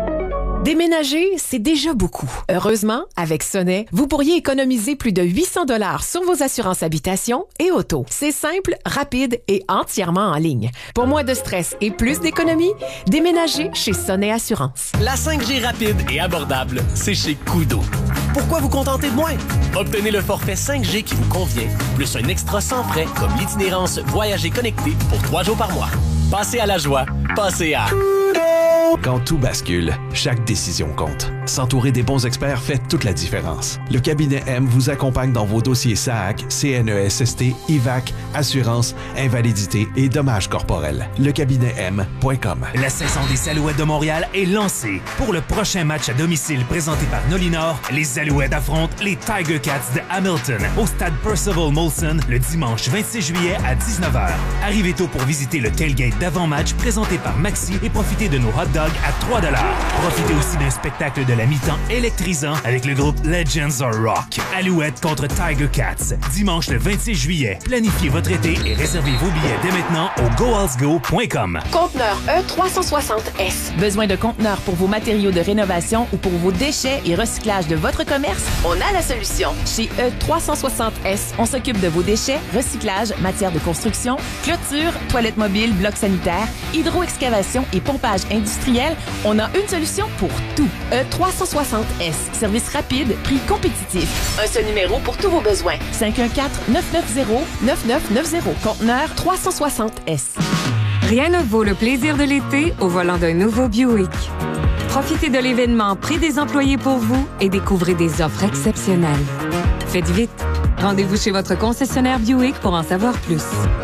Déménager, c'est déjà beaucoup. Heureusement, avec Sonnet, vous pourriez économiser plus de huit cents dollars sur vos assurances habitation et auto. C'est simple, rapide et entièrement en ligne. Pour moins de stress et plus d'économie, déménagez chez Sonnet Assurance. La cinq G rapide et abordable, c'est chez Kudo. Pourquoi vous contenter de moins? Obtenez le forfait cinq G qui vous convient, plus un extra sans frais comme l'itinérance Voyager connecté pour trois jours par mois. Passez à la joie, passez à... Quand tout bascule, chaque décision compte. S'entourer des bons experts fait toute la différence. Le cabinet M vous accompagne dans vos dossiers S A A C, C N E S S T, I V A C, assurance, invalidité et dommages corporels. Le cabinet M point com. La saison des Alouettes de Montréal est lancée. Pour le prochain match à domicile présenté par Nolinor, les Alouettes affrontent les Tiger Cats de Hamilton au stade Percival Molson le dimanche vingt-six juillet à dix-neuf heures. Arrivez tôt pour visiter le tailgate d'avant-match présenté par Maxi et profitez de nos hot dogs à trois dollars. Profitez aussi d'un spectacle de la mi-temps électrisant avec le groupe Legends of Rock. Alouette contre Tiger Cats. Dimanche le vingt-six juillet. Planifiez votre été et réservez vos billets dès maintenant au go als go point com. Conteneur E trois cent soixante S. Besoin de conteneurs pour vos matériaux de rénovation ou pour vos déchets et recyclage de votre commerce? On a la solution. Chez E trois cent soixante S, on s'occupe de vos déchets, recyclage, matière de construction, clôture, toilettes mobiles, blocs sanitaires, hydro-excavation et pompage industriel. On a une solution pour tout. E trois cent soixante S. Service rapide, prix compétitif. Un seul numéro pour tous vos besoins. cinq un quatre, neuf neuf zéro, neuf neuf neuf zéro. Conteneur trois cent soixante S. Rien ne vaut le plaisir de l'été au volant d'un nouveau Buick. Profitez de l'événement Prix des employés pour vous et découvrez des offres exceptionnelles. Faites vite. Rendez-vous chez votre concessionnaire Buick pour en savoir plus.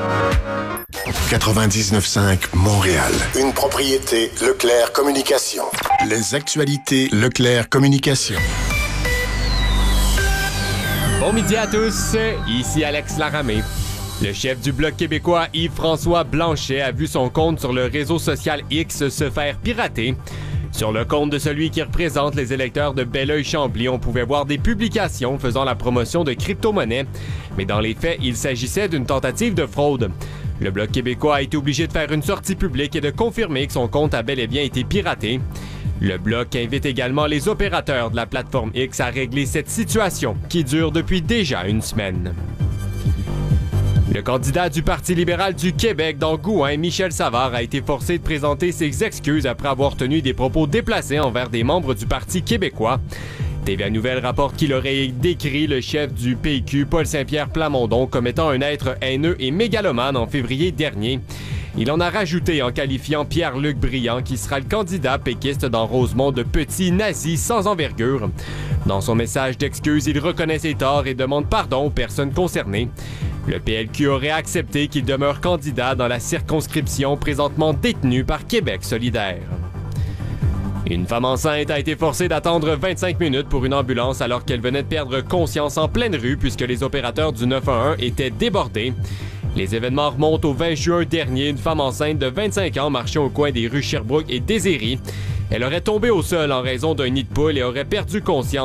quatre-vingt-dix-neuf cinq Montréal. Une propriété Leclerc Communication. Les actualités Leclerc Communication. Bon midi à tous, ici Alex Laramé. Le chef du Bloc québécois Yves-François Blanchet a vu son compte sur le réseau social X se faire pirater. Sur le compte de celui qui représente les électeurs de Belleuil-Chambly, on pouvait voir des publications faisant la promotion de crypto-monnaies, mais dans les faits, il s'agissait d'une tentative de fraude. Le Bloc québécois a été obligé de faire une sortie publique et de confirmer que son compte a bel et bien été piraté. Le Bloc invite également les opérateurs de la plateforme X à régler cette situation qui dure depuis déjà une semaine. Le candidat du Parti libéral du Québec dans Gouin, Michel Savard, a été forcé de présenter ses excuses après avoir tenu des propos déplacés envers des membres du Parti québécois. T V A Nouvelles rapporte qu'il aurait décrit le chef du P Q, Paul Saint-Pierre Plamondon, comme étant un être haineux et mégalomane en février dernier. Il en a rajouté en qualifiant Pierre-Luc Briand, qui sera le candidat péquiste dans Rosemont, de petit nazi sans envergure. Dans son message d'excuse, il reconnaît ses torts et demande pardon aux personnes concernées. Le P L Q aurait accepté qu'il demeure candidat dans la circonscription présentement détenue par Québec solidaire. Une femme enceinte a été forcée d'attendre vingt-cinq minutes pour une ambulance alors qu'elle venait de perdre conscience en pleine rue puisque les opérateurs du neuf un un étaient débordés. Les événements remontent au vingt juin dernier. Une femme enceinte de vingt-cinq ans marchait au coin des rues Sherbrooke et Désiry. Elle aurait tombé au sol en raison d'un nid de poule et aurait perdu conscience